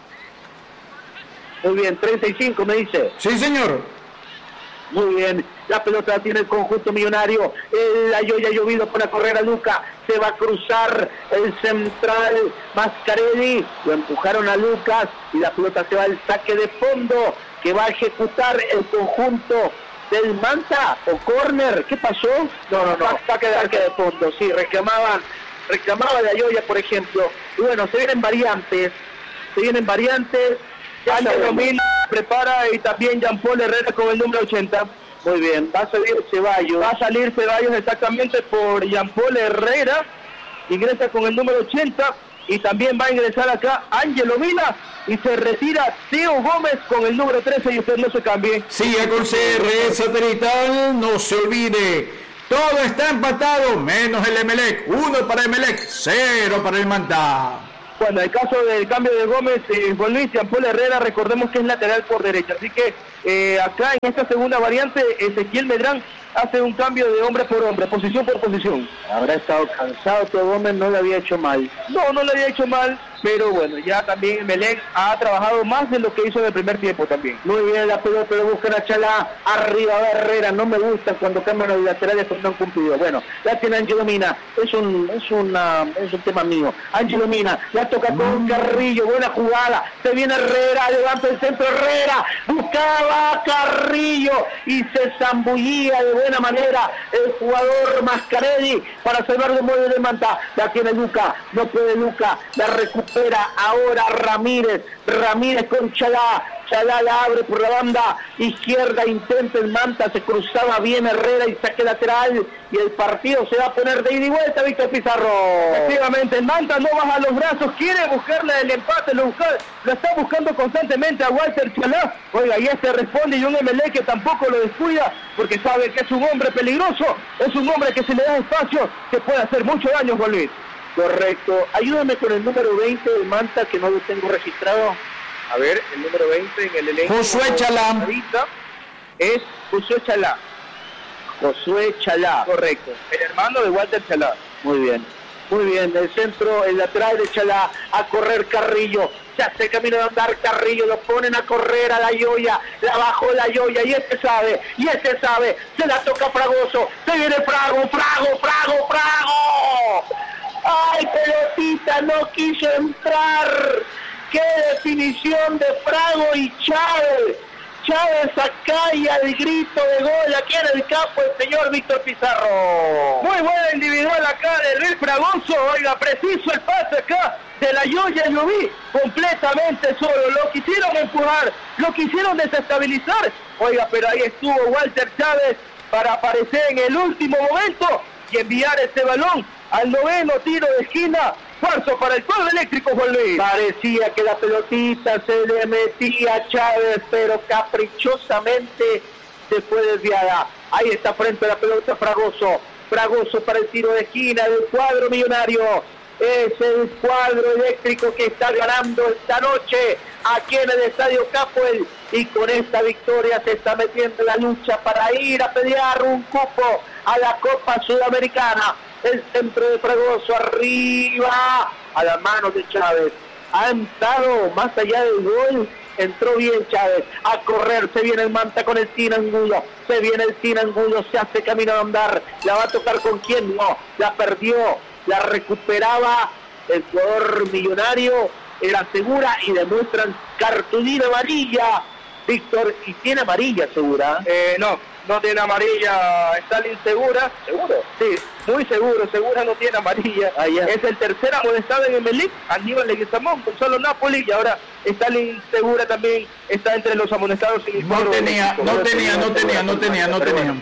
Muy bien, treinta y cinco me dice. Sí, señor. Muy bien, la pelota la tiene el conjunto millonario. El Ayoya ha llovido por la carrera Luca. Se va a cruzar el central Mascarelli. Lo empujaron a Lucas y la pelota se va al saque de fondo que va a ejecutar el conjunto del Manta o córner. ¿Qué pasó? No, no, no. Saque de, saque de fondo, sí, reclamaban, reclamaba de Ayoya, por ejemplo. Y bueno, se vienen variantes, se vienen variantes. Ya Romina prepara y también Jean-Paul Herrera con el número ochenta. Muy bien, va a salir Ceballos. Va a salir Ceballos exactamente por Jean-Paul Herrera. Ingresa con el número ochenta. y también va a ingresar acá Ángelo Mina y se retira Teo Gómez con el número trece y usted no se cambie. Sigue con C R Satelital, no se olvide, todo está empatado, menos el Emelec, uno para Emelec, cero para el Manta. Bueno, en el caso del cambio de Gómez, eh, Juan Luis Jean-Paul Herrera, recordemos que es lateral por derecha, así que eh, acá en esta segunda variante, Ezequiel Medrán hace un cambio de hombre por hombre, posición por posición. Habrá estado cansado, Teo Gómez no le había hecho mal. No, no le había hecho mal, pero bueno, ya también Emelec ha trabajado más de lo que hizo en el primer tiempo también. Muy bien la pelota, pero buscan a Chalá, arriba va Herrera, no me gusta cuando cambian los laterales porque no han cumplido. Bueno, la tiene Ángelo Mina, es un, es una, es un tema mío. Ángelo Mina, la toca con Carrillo, buena jugada, se viene Herrera, levanta el centro Herrera, buscaba Carrillo y se zambullía de buena manera el jugador Mascarelli para salvar de muelle de Manta. La tiene Luca, no puede Luca, la recupera ahora Ramírez, Ramírez con Chalá, Chalá la abre por la banda izquierda, intenta el Manta, se cruzaba bien Herrera y saque lateral y el partido se va a poner de ida y vuelta, Víctor Pizarro. Efectivamente, el Manta no baja los brazos, quiere buscarle el empate, lo, busca, lo está buscando constantemente a Walter Chalá. Oiga, y este responde y un Emelec que tampoco lo descuida porque sabe que es un hombre peligroso, es un hombre que se le da espacio, que puede hacer mucho daño, Juan Luis. Correcto, ayúdame con el número veinte del Manta que no lo tengo registrado. A ver, el número veinte en el elenco. Josué Chalá. Es Josué Chalá. Josué Chalá. Correcto, el hermano de Walter Chalá. Muy bien, muy bien, el centro, el lateral de Chalá, a correr Carrillo, se hace camino de andar Carrillo, lo ponen a correr a la Yoya, la bajó la Yoya, y este sabe, y este sabe, se la toca Fragoso, se viene Frago, Frago, Frago, Frago. ¡Ay, pelotita, no quiso entrar! ¡Qué definición de Frago y Chávez! Chávez acá y al grito de gol aquí en el campo el señor Víctor Pizarro. Muy buena individual acá de Luis Fragoso, oiga, preciso el pase acá de la Yoya, lo vi completamente solo, lo quisieron empujar, lo quisieron desestabilizar, oiga, pero ahí estuvo Walter Chávez para aparecer en el último momento y enviar ese balón al noveno tiro de esquina. Cuarto para el Club Eléctrico, Juan Luis. Parecía que la pelotita se le metía a Chávez, pero caprichosamente se fue desviada. Ahí está frente a la pelota Fragoso. Fragoso para el tiro de esquina del cuadro millonario. Es el cuadro eléctrico que está ganando esta noche aquí en el Estadio Capuel. Y con esta victoria se está metiendo en la lucha para ir a pelear un cupo a la Copa Sudamericana. El centro de Fragoso arriba a las manos de Chávez. Ha entrado más allá del gol. Entró bien Chávez. A correr. Se viene el Manta con el Tinangulo. Se viene el Tinangulo. Se hace camino a andar. La va a tocar con quién. No. La perdió. La recuperaba el jugador millonario. Era segura y demuestran cartulina amarilla. Víctor, y tiene amarilla segura. Eh, no, no tiene amarilla, está insegura. ¿Seguro? Sí, muy seguro, segura no tiene amarilla. Ah, es el tercer amonestado en Emelec, Aníbal Leguizamón, Gonzalo Napoli, y ahora está insegura también, está entre los amonestados. En el no, tenía, no, no tenía, no tenía, no tenía, no tenía.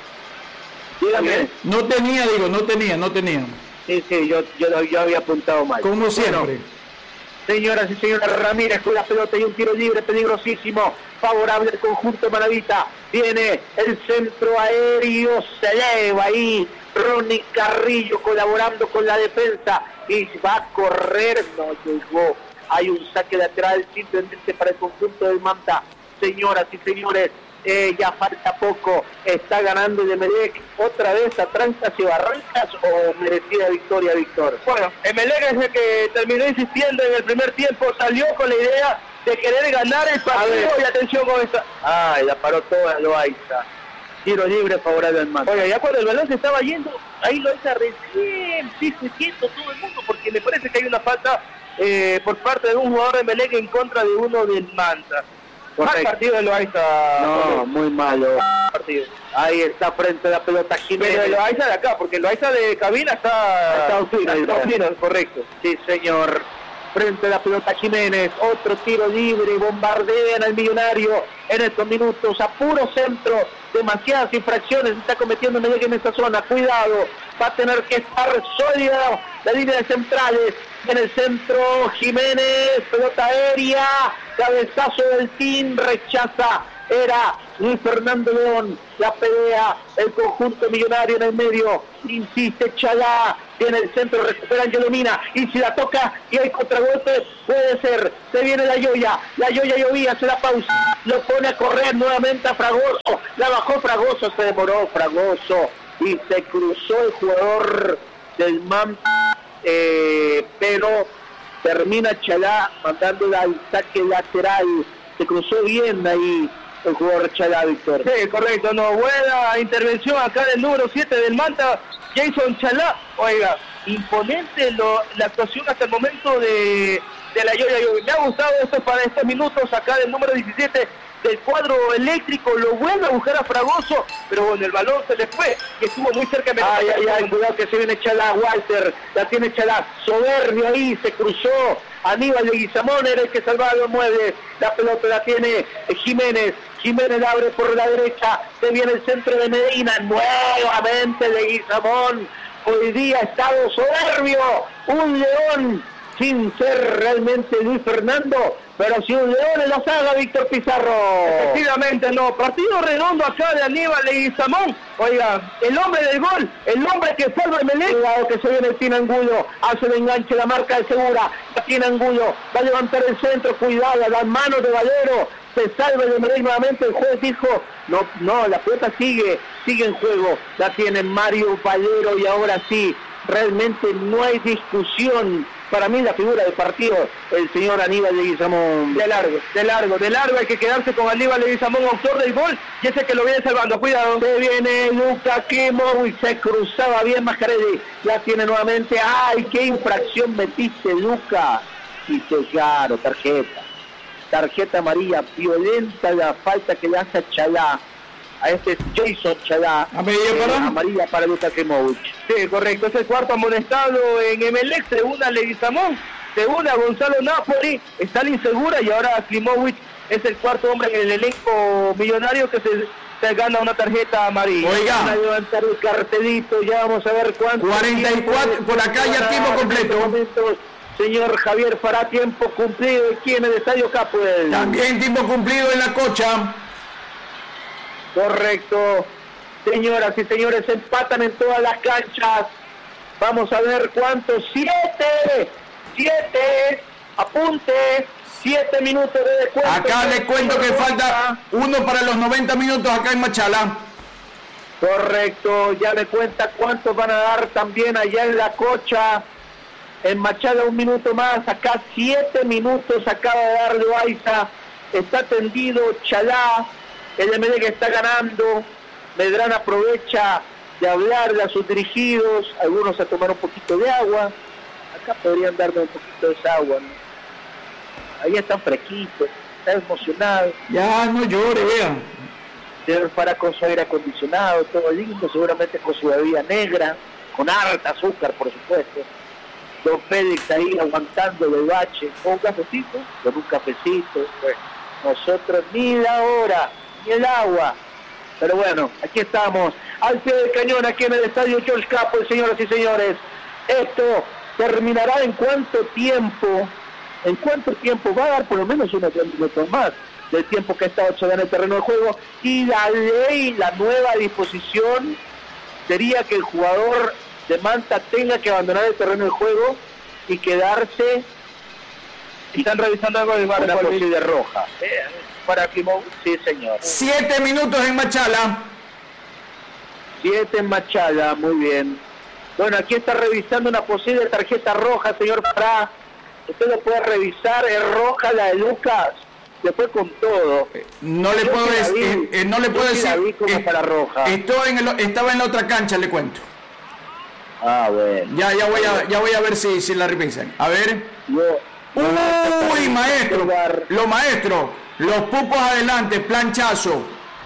Dígame. No tenía, digo, no tenía, no tenía. Sí, sí, yo, yo, yo había apuntado mal. Como siempre. Bueno, señoras y señores, Ramírez con la pelota y un tiro libre peligrosísimo, favorable al conjunto Manavita. Viene el centro aéreo, se eleva ahí Ronnie Carrillo colaborando con la defensa y va a correr, no llegó. Hay un saque lateral simplemente para el conjunto del Manta. Señoras y señores, eh, ya falta poco, está ganando el Emelec otra vez a trancas y barrancas o merecida victoria, Víctor. Bueno, Emelec es el que terminó insistiendo en el primer tiempo, salió con la idea de querer ganar el partido y atención con esta. Ay, la paró toda Loaiza. Tiro libre favorable al Manta. Oiga, ya cuando el balón se estaba yendo, ahí Loaiza recién sí fue quieto todo el mundo porque me parece que hay una falta eh, por parte de un jugador de Emelec en contra de uno del Manta. Mal partido de Loaiza. No, muy malo partido. Ahí está frente a la pelota Jiménez. Pero de Loaiza de acá, porque Loaiza de cabina está... Está fino, está fino, correcto. Sí, señor. Frente a la pelota Jiménez, otro tiro libre, bombardean al Millonario en estos minutos, a puro centro, demasiadas infracciones está cometiendo Medellín en esta zona, cuidado, va a tener que estar sólida la línea de centrales, En el centro, Jiménez, pelota aérea, cabezazo del team, rechaza. Era Luis Fernando León, la pelea, el conjunto millonario en el medio, insiste Chalá, tiene el centro, recupera Angelomina, y si la toca y hay contragolpe, puede ser, se viene la Yoya, la Yoya llovía, hace la pausa, lo pone a correr nuevamente a Fragoso, la bajó Fragoso, se demoró Fragoso, y se cruzó el jugador del Manta, eh, pero termina Chalá mandándola al saque lateral, se cruzó bien ahí el jugador Chalá, Víctor. Sí, correcto, no, buena intervención acá del número siete del Manta, Jason Chalá. Oiga, imponente lo, la actuación hasta el momento de, de la Yoya. Me ha gustado esto para estos minutos acá del número diecisiete del cuadro eléctrico, lo vuelve a buscar a Fragoso, pero bueno, el balón se le fue, que estuvo muy cerca de... Ay, ay, ay, cuidado que se viene Chalá, Walter, la tiene Chalá, soberbio ahí, se cruzó, Aníbal de Guizamón era el que salvaba los muebles, la pelota la tiene Jiménez, Jiménez abre por la derecha, se viene el centro de Medina, nuevamente de Guizamón, hoy día ha estado soberbio, un león, sin ser realmente Luis Fernando, pero si un león en la saga, Víctor Pizarro. Efectivamente, no, partido redondo acá de Aníbal Leguizamón. Oiga, el hombre del gol, el hombre que salva el Melec. Cuidado que se viene el Tina Angulo, hace el enganche, la marca de Segura, la tiene Angulo, va a levantar el centro, cuidado, las manos de Valero, se salva el Melec nuevamente, el juez dijo, no, no, la pelota sigue, sigue en juego, la tiene Mario Valero y ahora sí, realmente no hay discusión. Para mí la figura del partido, el señor Aníbal de Guizamón. De largo, de largo, de largo, hay que quedarse con Aníbal de Guizamón, autor del gol, y ese que lo viene salvando, cuidado. Se viene Luca Quimo y se cruzaba bien Mascarelli, la tiene nuevamente, ¡ay, qué infracción metiste, Luca! Y se claro, tarjeta, tarjeta amarilla, violenta la falta que le hace a Chalá, a este Jason Chalá, amarilla para, eh, amarilla para Luka Kemovic. Sí, correcto, es el cuarto amonestado en Emelec, segunda Leguizamón, segunda Gonzalo Napoli, está la insegura y ahora Klimovic es el cuarto hombre en el elenco millonario que se, se gana una tarjeta amarilla. Oiga, van a levantar el cartelito, ya vamos a ver cuánto. cuarenta y cuatro, por acá ya tiempo completo. Señor Javier Fará, tiempo cumplido aquí en el Estadio Capuel. También tiempo cumplido en la Cocha. Correcto, señoras y señores, empatan en todas las canchas. Vamos a ver cuántos, siete, siete, apunte, siete minutos de descuento. Acá le cuento que falta uno para los noventa minutos acá en Machala. Correcto, ya le cuenta cuántos van a dar también allá en la Cocha. En Machala un minuto más, acá siete minutos acaba de dar Loaiza. Está tendido Chalá. El Emelec está ganando, Medrano aprovecha de hablarle a sus dirigidos, algunos a tomar un poquito de agua, acá podrían darle un poquito de esa agua, ¿no? Ahí están fresquitos, están emocionados. Ya no llore, vean. Deben parar con su aire acondicionado, todo lindo, seguramente con su bebida negra, con harta azúcar, por supuesto. Don Félix ahí aguantando el bache, con un cafecito, con un cafecito, pues nosotros ni la hora, ni el agua, pero bueno, aquí estamos, al pie del cañón, aquí en el Estadio George Capwell, señoras y señores. Esto terminará en cuánto tiempo, en cuánto tiempo, va a dar por lo menos unos minutos más del tiempo que ha estado Chalá en el terreno de juego, y la ley, la nueva disposición sería que el jugador de Manta tenga que abandonar el terreno de juego y quedarse. Están revisando algo de una posible roja. Para Klimovic, sí señor. Siete minutos en Machala. Siete en Machala, muy bien. Bueno, aquí está revisando una posible tarjeta roja, señor Fará. Usted lo puede revisar, es roja la de Lucas. Después con todo. No le puedo decir, eh, no le puedo decir. Como eh, para roja. Estoy en el, estaba en la otra cancha, le cuento. Ah, bueno. Ya, ya voy a, ya voy a ver si, si la revisan. A ver. Yo, Uy, maestro. Lo maestro. Los pupos adelante, planchazo.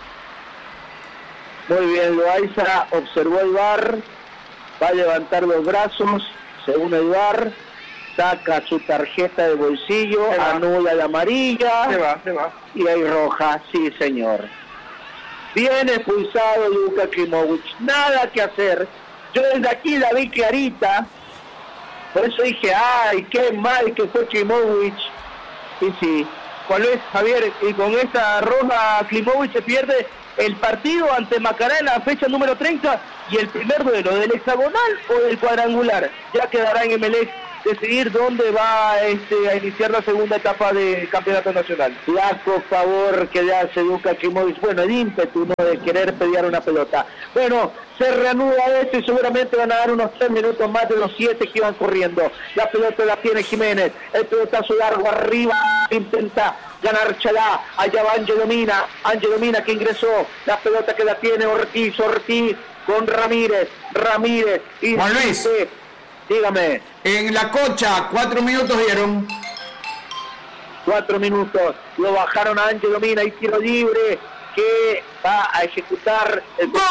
Muy bien, Loaiza observó el V A R, va a levantar los brazos, según el V A R, saca su tarjeta de bolsillo, anula la amarilla, se va, se va. Y hay roja, sí señor. Bien expulsado Luka Klimovic, nada que hacer. Yo desde aquí la vi clarita, Por eso dije, ay, qué mal que fue Klimovic. Sí, sí. Juan Luis, Javier, y con esta roja Klimovic se pierde el partido ante Macará en la fecha número treinta y el primer duelo del hexagonal o del cuadrangular. Ya quedará en Emelec decidir dónde va este, a iniciar la segunda etapa del campeonato nacional. Flaco favor que le hace Luka Klimovic. Bueno, el ímpetu, ¿no?, de querer pelear una pelota. Bueno, se reanuda esto y seguramente van a dar unos tres minutos más de los siete que iban corriendo. La pelota la tiene Jiménez, el pelotazo largo arriba, intenta ganar Chalá, allá va Ángel Mina, Ángel Mina que ingresó, la pelota que la tiene Ortiz, Ortiz con Ramírez, Ramírez y Juan Luis, dígame. En la Cocha, cuatro minutos dieron. Cuatro minutos, lo bajaron a Ángel Mina y tiro libre que va a ejecutar el ¡gol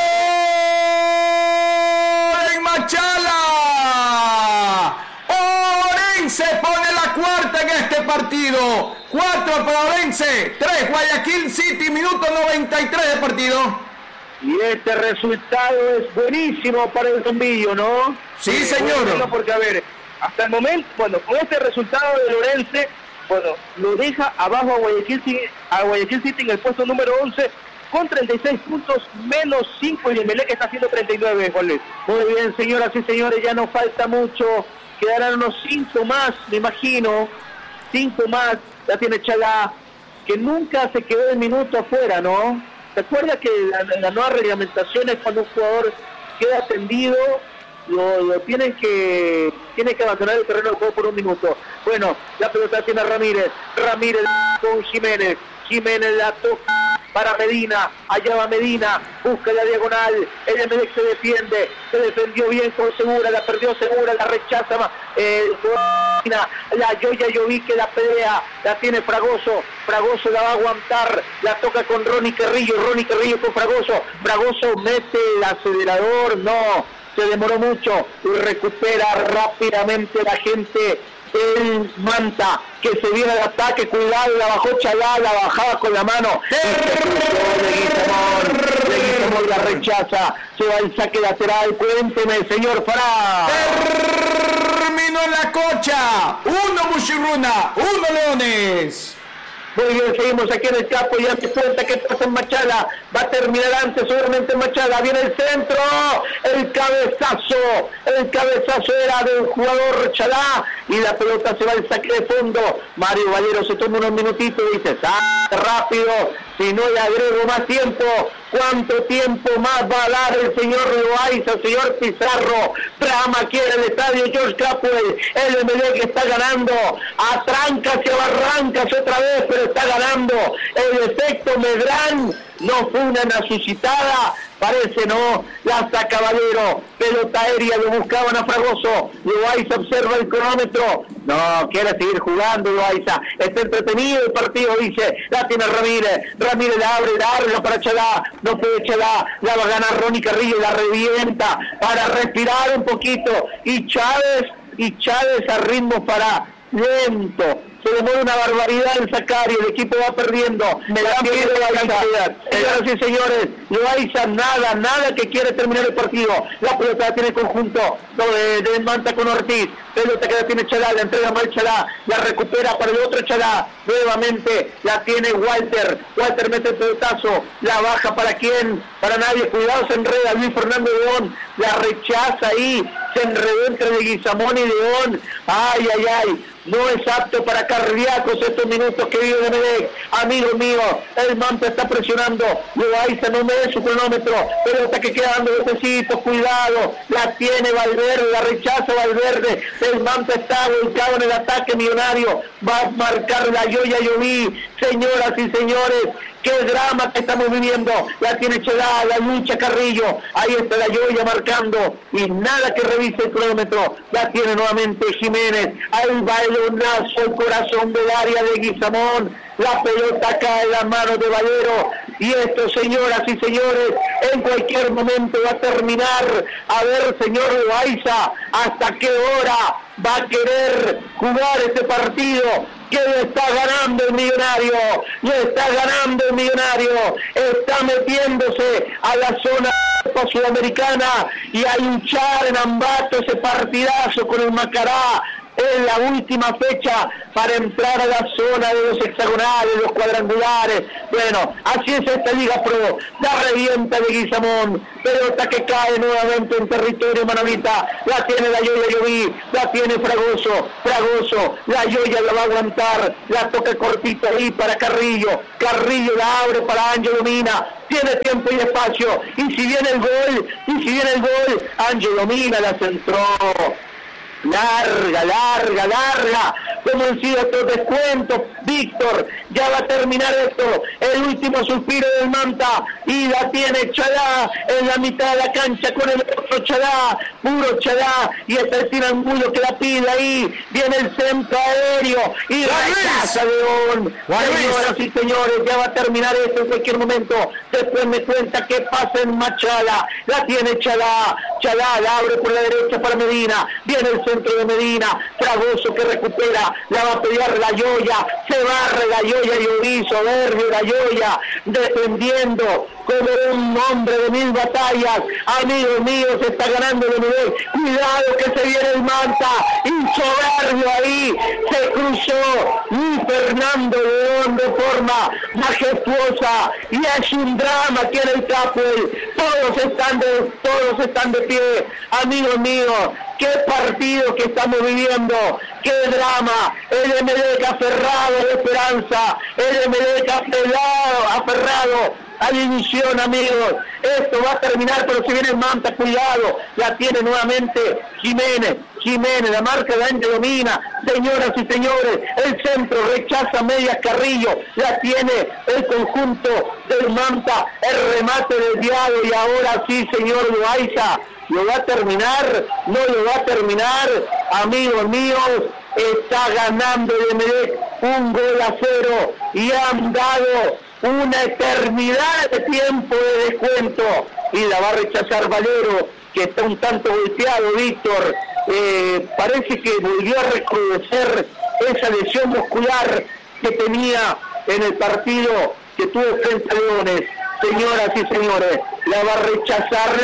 en Machala! Orense pone la cuarta en este partido. Cuatro para Orense, tres Guayaquil City, minuto noventa y tres de partido. Y este resultado es buenísimo para el Tombillo, ¿no? Sí, señor. Bueno, porque a ver, hasta el momento, bueno, con este resultado de Orense, bueno, lo deja abajo a Guayaquil City, a Guayaquil City en el puesto número once con treinta y seis puntos menos cinco y el Emelec está haciendo treinta y nueve, Juan Luis. Muy bien, señoras y señores, ya no falta mucho, quedarán unos cinco más, me imagino, cinco más, ya tiene Chalá, que nunca se quedó el minuto afuera, ¿no? ¿Te acuerdas que la, la nueva reglamentación es cuando un jugador queda tendido, lo, lo tienen que tiene que abandonar el terreno del juego por un minuto? Bueno, la pelota tiene Ramírez, Ramírez con Jiménez, Jiménez la toca para Medina, allá va Medina, busca la diagonal, el Emelec se defiende, se defendió bien con Segura, la perdió Segura, la rechaza eh, la Yoya Yoví que la pelea, la tiene Fragoso, Fragoso la va a aguantar, la toca con Ronnie Carrillo, Ronnie Carrillo con Fragoso, Fragoso mete el acelerador, no, se demoró mucho y recupera rápidamente la gente el Manta, que se viene al ataque, cuidado, la bajó Chalá, la bajaba con la mano, de Guizamón, de Guizamón la rechaza, se va el saque lateral, cuénteme, señor Fará. Terminó en la Cocha, uno Mushiruna, uno Leones. Muy bien, seguimos aquí en el campo y antes cuenta que pasa en Machala, va a terminar antes seguramente en Machala, viene el centro, el cabezazo, el cabezazo era del jugador Chalá y la pelota se va al saque de fondo. Mario Valero se toma unos minutitos y dice, ¡ah, rápido! Si no le agrego más tiempo, ¿cuánto tiempo más va a dar el señor Loaiza, el señor Pizarro? Drama aquí en el estadio George Capwell, el Emelec está ganando, a trancas y a barrancas otra vez, pero está ganando. El efecto Medrán no fue una nasucitada, parece no, la saca Valero, pelota aérea, lo buscaban a Fragoso, Loaiza observa el cronómetro, no, quiere seguir jugando Loaiza, está entretenido el partido, dice, la tiene Ramírez, Ramírez la abre, la abre para Chalá, no puede Chalá, la va a ganar Ronnie Carrillo, la revienta para respirar un poquito, y Chávez, y Chávez a ritmo para lento, se demora una barbaridad en sacar y el equipo va perdiendo. Me da miedo la cantidad. Señoras y señores, Loaiza nada, nada que quiere terminar el partido. La pelota la tiene el conjunto de, de Manta con Ortiz. Pelota que la tiene Chalá, la entrega mal Chalá, la recupera para el otro Chalá. Nuevamente la tiene Walter. Walter mete el pelotazo, la baja para quién, para nadie. Cuidado, se enreda Luis Fernando León, la rechaza ahí, se enredó entre Leguizamón y León. Ay, ay, ay. No es apto para cardíacos estos minutos que vive Emelec. Amigo mío, el Manta está presionando. Loaiza no me dé su cronómetro. Pelota que queda dando botecitos, cuidado. La tiene Valverde, la rechaza Valverde. El Manta está volcado en el ataque millonario. Va a marcar la Yoya Yoví. Señoras y señores, qué drama que estamos viviendo. La tiene Chalá, la lucha Carrillo. Ahí está la Yoya marcando. Y nada que revise el cronómetro. La tiene nuevamente Jiménez. Ahí va el balonazo, el corazón del área de Guizamón. La pelota cae en las manos de Valero. Y esto, señoras y señores, en cualquier momento va a terminar. A ver, señor Loaiza, hasta qué hora va a querer jugar este partido. que lo está ganando el Millonario, lo está ganando el Millonario, está metiéndose a la zona sudamericana y a luchar en Ambato ese partidazo con el Macará en la última fecha para entrar a la zona de los hexagonales, los cuadrangulares. Bueno, así es esta Liga Pro, la revienta de Guizamón, pelota que cae nuevamente en territorio Manavita, la tiene la Yoya Lloví, la tiene Fragoso, Fragoso, la Yoya la va a aguantar, la toca cortito ahí para Carrillo, Carrillo la abre para Ángelo Mina, tiene tiempo y espacio, y si viene el gol, y si viene el gol, Ángelo Mina la centró. Larga, larga, larga, como han sido estos descuentos, Víctor, ya va a terminar esto, el último suspiro del Manta, y la tiene Chalá en la mitad de la cancha con el otro Chalá, puro Chalá, y está el Tirangulo que la pide ahí, viene el centro aéreo, y rechaza León. Señoras y señores, ya va a terminar esto en cualquier momento, después me cuenta qué pasa en Machala, la tiene Chalá, Chalá la abre por la derecha para Medina, viene el centro de Medina, Fragoso que recupera, la va a pelear la Yoya, se barre la Yoya y Orizo, Verde la Yoya, defendiendo como un hombre de mil batallas. Amigos míos, se está ganando de nivel, cuidado que se viene el Manta, y soberbio ahí, se cruzó Luis Fernando León de forma majestuosa, y es un drama aquí en el Capuel, todos están de, todos están de pie, amigos míos. Qué partido que estamos viviendo, qué drama, el Emelec aferrado a la esperanza, el Emelec aferrado, aferrado a la ilusión, amigos. Esto va a terminar, pero si viene el Manta, cuidado, la tiene nuevamente Jiménez, Jiménez, la marca de Ángel Domina, señoras y señores, el centro rechaza medias Carrillo, la tiene el conjunto del Manta, el remate desviado, y ahora sí, señor Loaiza, ¿lo va a terminar? ¿No lo va a terminar? Amigos míos, está ganando el Emelec un gol a cero y han dado una eternidad de tiempo de descuento, y la va a rechazar Valero, que está un tanto volteado, Víctor. Eh, parece que volvió a recrudecer esa lesión muscular que tenía en el partido que tuvo frente a Leones. Señoras y señores, la va a rechazar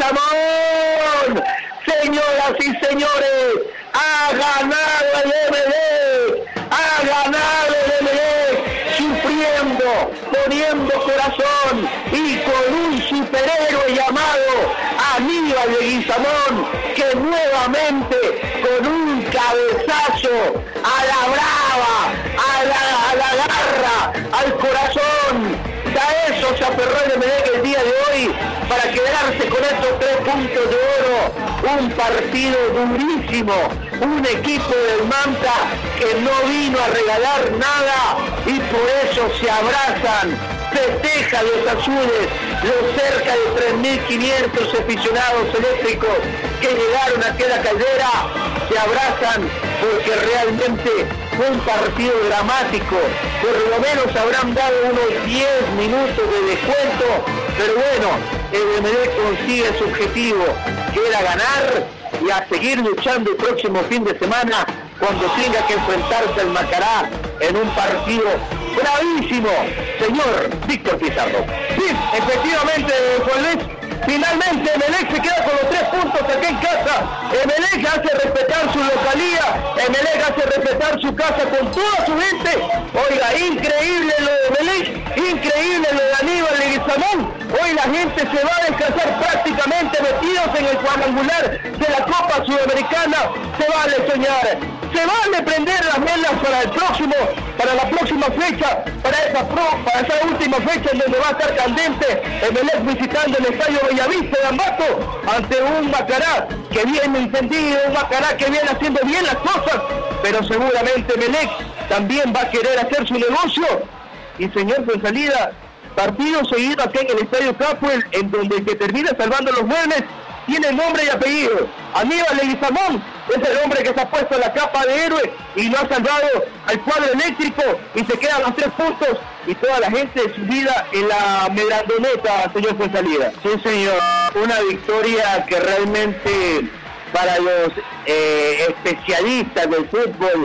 Leguizamón. Señoras y señores, ha ganado el Emelec, ha ganado el Emelec, sufriendo, poniendo corazón, y con un superhéroe llamado Aníbal Leguizamón, que nuevamente con un cabezazo a la brava, a la, a la garra, al corazón. A eso se aferró el Emelec el día de hoy para quedarse con estos tres puntos de oro. Un partido durísimo, un equipo del Manta que no vino a regalar nada, y por eso se abrazan, festejan los azules, los cerca de tres mil quinientos aficionados eléctricos que llegaron aquí a la Caldera, se abrazan porque realmente fue un partido dramático. Por lo menos habrán dado unos diez minutos de descuento, pero bueno, el Emelec consigue su objetivo, que era ganar, y a seguir luchando el próximo fin de semana cuando tenga que enfrentarse al Macará en un partido bravísimo. Señor Víctor Pizarro. Sí, efectivamente, Juan Luis. Finalmente Emelec se queda con los tres puntos aquí en casa. Emelec hace respetar su localía, Emelec hace respetar su casa con toda su gente. Oiga, increíble lo de Emelec, increíble lo de Aníbal Leguizamón. Hoy la gente se va a descansar prácticamente metidos en el cuadrangular de la Copa Sudamericana. Se vale soñar, se vale prender las velas para el próximo, para la próxima fecha, para esa pro, para esa última fecha en donde va a estar candente Emelec visitando el estadio Bellavista de Ambato ante un Macará que viene encendido, un Macará que viene haciendo bien las cosas, pero seguramente Emelec también va a querer hacer su negocio. Y señor Fuenzalida, partido seguido aquí en el estadio Capuel, en donde el que termina salvando los muebles tiene nombre y apellido. Aníbal Leguizamón es el hombre que se ha puesto la capa de héroe y lo ha salvado al cuadro eléctrico, y se quedan los tres puntos y toda la gente subida en la Medrandoneta, señor Fuenzalida. Sí, señor, una victoria que realmente para los eh, especialistas del fútbol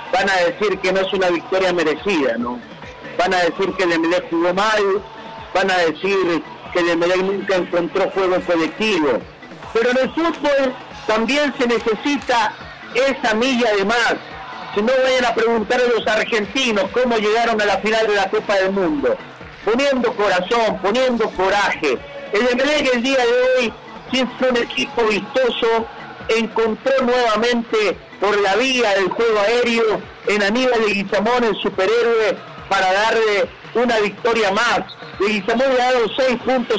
van a decir que no es una victoria merecida, ¿no? Van a decir que el Emelec jugó mal, van a decir que el Emelec nunca encontró juego colectivo. Pero en el fútbol también se necesita esa milla de más. Si no, vayan a preguntar a los argentinos cómo llegaron a la final de la Copa del Mundo. Poniendo corazón, poniendo coraje. El Emelec el día de hoy, siempre un equipo vistoso, encontró nuevamente por la vía del juego aéreo en Aníbal Leguizamón, el superhéroe, para darle una victoria más. Leguizamón le ha dado seis puntos